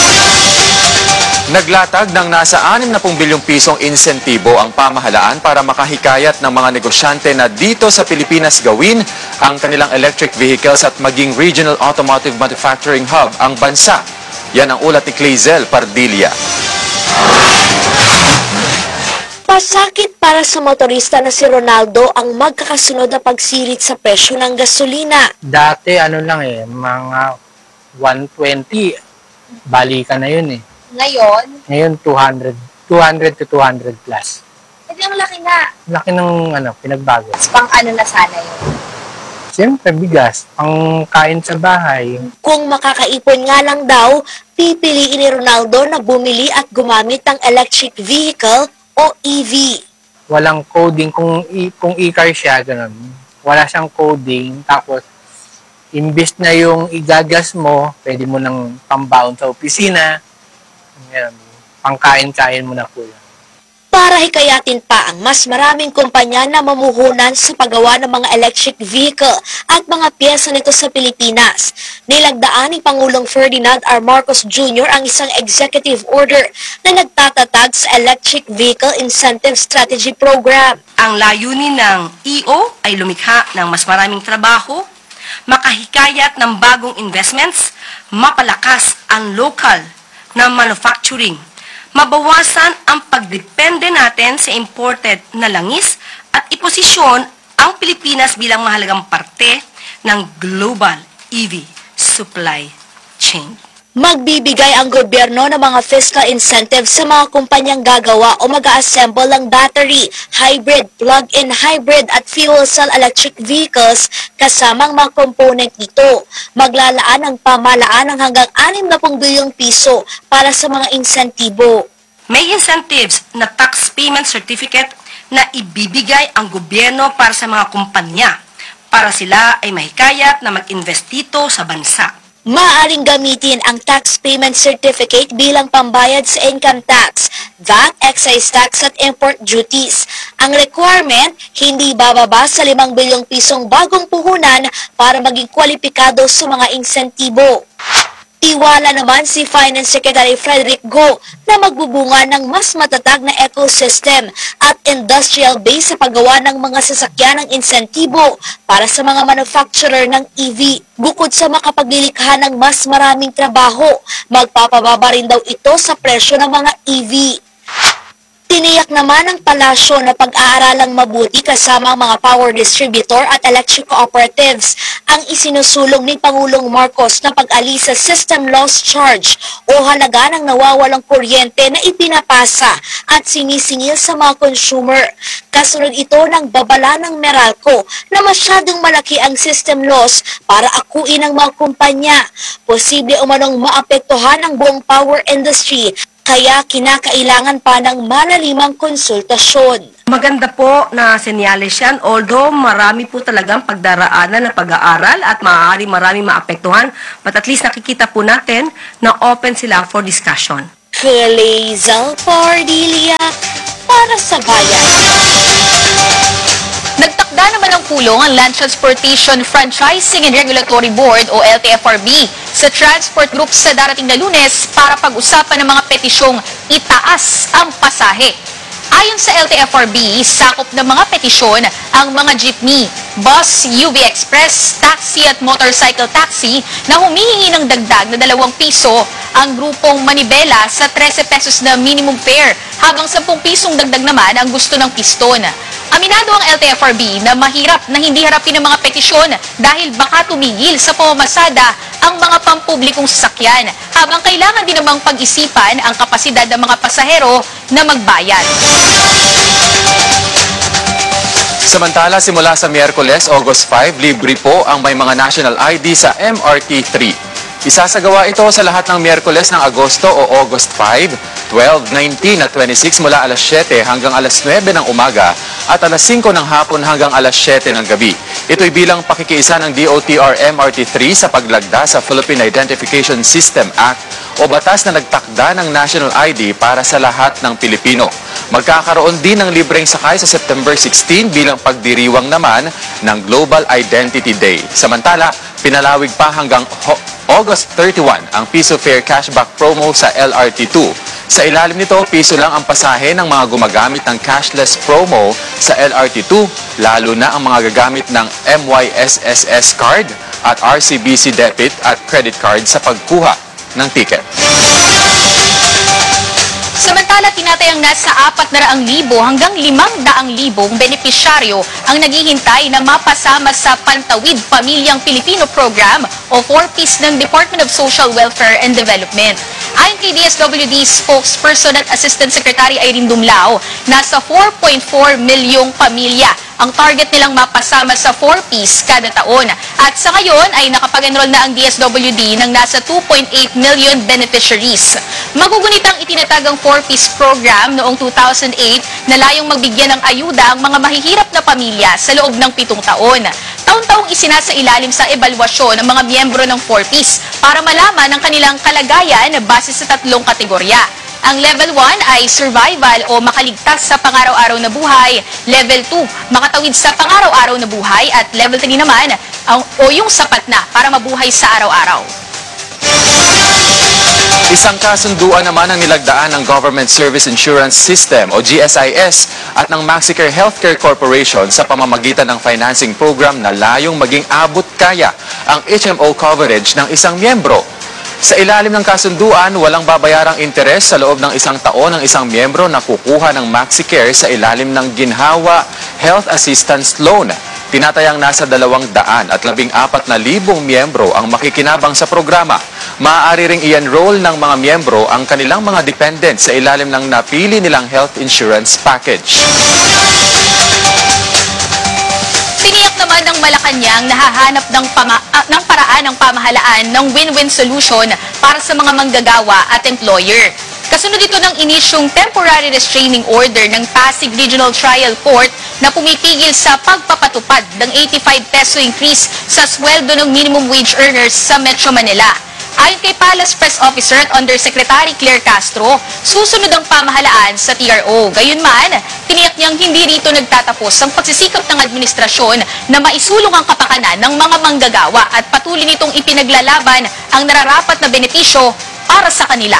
[SPEAKER 21] Naglatag ng nasa anim na bilyong pisong insentibo ang pamahalaan para makahikayat ng mga negosyante na dito sa Pilipinas gawin ang kanilang electric vehicles at maging regional automotive manufacturing hub ang bansa. Yan ang ulat ni Clazel Pardilla.
[SPEAKER 22] Pasakit para sa motorista na si Ronaldo ang magkakasunod na pagsirit sa presyo ng gasolina.
[SPEAKER 23] Dati ano lang eh, mga one twenty, balikan na yun eh.
[SPEAKER 22] Ngayon?
[SPEAKER 23] Ngayon two hundred, two hundred to two hundred plus.
[SPEAKER 22] Eh di ang laki nga.
[SPEAKER 23] Laki ng ano, pinagbago.
[SPEAKER 22] Pang ano na sana yun?
[SPEAKER 23] Siyempre, bigas. Ang kain sa bahay.
[SPEAKER 22] Kung makakaipon nga lang daw, pipiliin ni Ronaldo na bumili at gumamit ng electric vehicle o E V.
[SPEAKER 23] Walang coding. Kung, kung e-car siya, ganun. Wala siyang coding. Tapos, imbis na yung igagas mo, pwede mo nang pambaon sa opisina. Yan, pangkain-kain mo na po yan.
[SPEAKER 22] Para hikayatin pa ang mas maraming kumpanya na mamuhunan sa paggawa ng mga electric vehicle at mga piyesa nito sa Pilipinas, nilagdaan ni Pangulong Ferdinand R. Marcos Junior ang isang executive order na nagtatatag sa Electric Vehicle Incentive Strategy Program.
[SPEAKER 24] Ang layunin ng E O ay lumikha ng mas maraming trabaho, makahikayat ng bagong investments, mapalakas ang local na manufacturing, mabawasan ang pagdepende natin sa imported na langis at iposisyon ang Pilipinas bilang mahalagang parte ng global E V supply chain.
[SPEAKER 22] Magbibigay ang gobyerno ng mga fiscal incentives sa mga kumpanyang gagawa o mag-assemble ng battery, hybrid, plug-in hybrid at fuel cell electric vehicles kasamang mga component nito. Maglalaan ang pamahalaan ng hanggang anim na bilyong piso para sa mga insentibo.
[SPEAKER 24] May incentives na tax payment certificate na ibibigay ang gobyerno para sa mga kumpanya para sila ay mahikayat na mag-invest dito sa bansa.
[SPEAKER 22] Maaaring gamitin ang tax payment certificate bilang pambayad sa income tax, V A T, excise tax at import duties. Ang requirement, hindi bababa sa limang bilyong pisong bagong puhunan para maging kwalipikado sa mga insentibo. Tiwala naman si Finance Secretary Frederick Go na magbubunga ng mas matatag na ecosystem at industrial base sa paggawa ng mga sasakyan ng insentibo para sa mga manufacturer ng E V. Bukod sa makapaglilikha ng mas maraming trabaho, magpapababa rin daw ito sa presyo ng mga E V. Tiniyak naman ng palasyo na pag-aaralang mabuti kasama ang mga power distributor at electric cooperatives ang isinusulong ni Pangulong Marcos na pag-alis sa system loss charge o halaga ng nawawalang kuryente na ipinapasa at sinisingil sa mga consumer. Kasunod ito ng babala ng Meralco na masyadong malaki ang system loss para akuin ng mga kumpanya. Posible umanong maapektuhan ang buong power industry. Kaya kinakailangan pa ng malalimang konsultasyon.
[SPEAKER 24] Maganda po na senyales yan, although marami po talagang pagdaraanan ng pag-aaral at maaari marami maapektuhan, but at least nakikita po natin na open sila for discussion.
[SPEAKER 22] Clazel Cordelia para sa bayan.
[SPEAKER 1] Nagtakda naman ng pulong ang Land Transportation Franchising and Regulatory Board o L T F R B sa transport group sa darating na Lunes para pag-usapan ng mga petisyong itaas ang pasahe. Ayon sa L T F R B, sakop ng mga petisyon ang mga jeepney, bus, U V Express, taxi at motorcycle taxi na humihingi ng dagdag na dalawang piso ang grupong Manibela sa trese pesos na minimum fare habang sampung pisong dagdag naman ang gusto ng piston. Aminado ang L T F R B na mahirap na hindi harapin ang mga petisyon dahil baka tumigil sa pamamasada ang mga pampublikong sasakyan habang kailangan din namang pag-isipan ang kapasidad ng mga pasahero na magbayad.
[SPEAKER 21] Samantala, simula sa Miyerkules, August five, libre po ang may mga national I D sa M R T three. Isasagawa ito sa lahat ng Miyerkules ng Agosto o August five, twelve, nineteen at twenty-six mula alas siyete hanggang alas nuwebe ng umaga at alas singko ng hapon hanggang alas siyete ng gabi. Ito'y bilang pakikiisa ng D O T R M R T three sa paglagda sa Philippine Identification System Act o batas na nagtakda ng national I D para sa lahat ng Pilipino. Magkakaroon din ng libreng sakay sa September sixteen bilang pagdiriwang naman ng Global Identity Day. Samantala, pinalawig pa hanggang August thirty-first ang Piso Fare Cashback Promo sa L R T two. Sa ilalim nito, piso lang ang pasahe ng mga gumagamit ng cashless promo sa L R T two, lalo na ang mga gagamit ng M Y S S S card at R C B C debit at credit card sa pagkuha ng ticket.
[SPEAKER 1] Samantala, tinatayang nasa apat na raang libo hanggang limang daang libong benepisyaryo ang naghihintay na mapasama sa Pantawid Pamilyang Pilipino Program o four piece ng Department of Social Welfare and Development. Ayon kay D S W D spokesperson at Assistant Secretary Irene Dumlao, nasa four point four milyong pamilya ang target nilang mapasama sa four piece kada taon. At sa ngayon ay nakapag-enroll na ang D S W D ng nasa two point eight million beneficiaries. Magugunitang itinatagang four piece program noong two thousand eight na layong magbigyan ng ayuda ang mga mahihirap na pamilya sa loob ng pitong taon. Taon-taong isinasa ilalim sa ebalwasyon ng mga miyembro ng four piece para malaman ang kanilang kalagayan base sa tatlong kategorya. Ang Level one ay survival o makaligtas sa pang-araw-araw na buhay. Level two, makatawid sa pang-araw-araw na buhay. At Level three naman, ang, o yung sapat na para mabuhay sa araw-araw.
[SPEAKER 21] Isang kasunduan naman ang nilagdaan ng Government Service Insurance System o G S I S at ng Maxicare Healthcare Corporation sa pamamagitan ng financing program na layong maging abot kaya ang H M O coverage ng isang miyembro. Sa ilalim ng kasunduan, walang babayarang interes sa loob ng isang taon ng isang miyembro na kukuha ng Maxicare sa ilalim ng Ginhawa Health Assistance Loan. Tinatayang nasa dalawang daan at labing apat na libong miyembro ang makikinabang sa programa. Maaari ring i-enroll ng mga miyembro ang kanilang mga dependents sa ilalim ng napili nilang health insurance package.
[SPEAKER 1] Tiniyak naman ng Malacanang nahahanap ng, pama, uh, ng paraan ng pamahalaan ng win-win solution para sa mga manggagawa at employer. Kasunod ito ng inisyong temporary restraining order ng Pasig Regional Trial Court na pumipigil sa pagpapatupad ng eighty-five peso increase sa sweldo ng minimum wage earners sa Metro Manila. Ayon kay Palace Press Officer at Undersecretary Claire Castro, susunod ang pamahalaan sa T R O. Gayunman, tiniyak niyang hindi rito nagtatapos ang pagsisikap ng administrasyon na maisulong ang kapakanan ng mga manggagawa at patuloy nitong ipinaglalaban ang nararapat na benepisyo para sa kanila.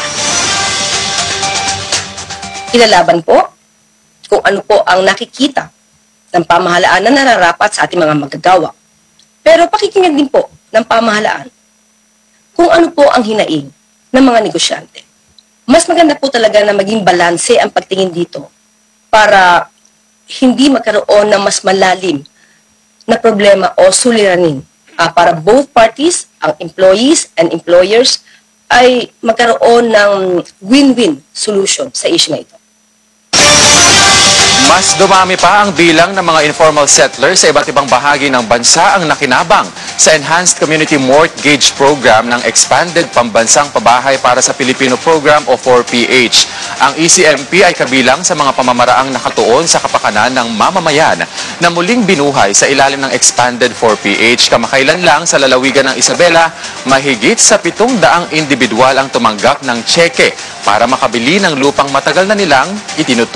[SPEAKER 24] Ilalaban po kung ano po ang nakikita ng pamahalaan na nararapat sa ating mga manggagawa. Pero pakikinggan din po ng pamahalaan kung ano po ang hinaing ng mga negosyante. Mas maganda po talaga na maging balanse ang pagtingin dito para hindi magkaroon ng mas malalim na problema o suliranin ah, para both parties, ang employees and employers, ay magkaroon ng win-win solution sa issue na ito.
[SPEAKER 21] Mas dumami pa ang bilang ng mga informal settlers sa iba't ibang bahagi ng bansa ang nakinabang sa Enhanced Community Mortgage Program ng Expanded Pambansang Pabahay para sa Pilipino Program o four P H. Ang E C M P ay kabilang sa mga pamamaraang nakatuon sa kapakanan ng mamamayan na muling binuhay sa ilalim ng Expanded four P H. Kamakailan lang sa lalawigan ng Isabela, mahigit sa pitong daang individual ang tumanggap ng tseke para makabili ng lupang matagal na nilang itinutuloy.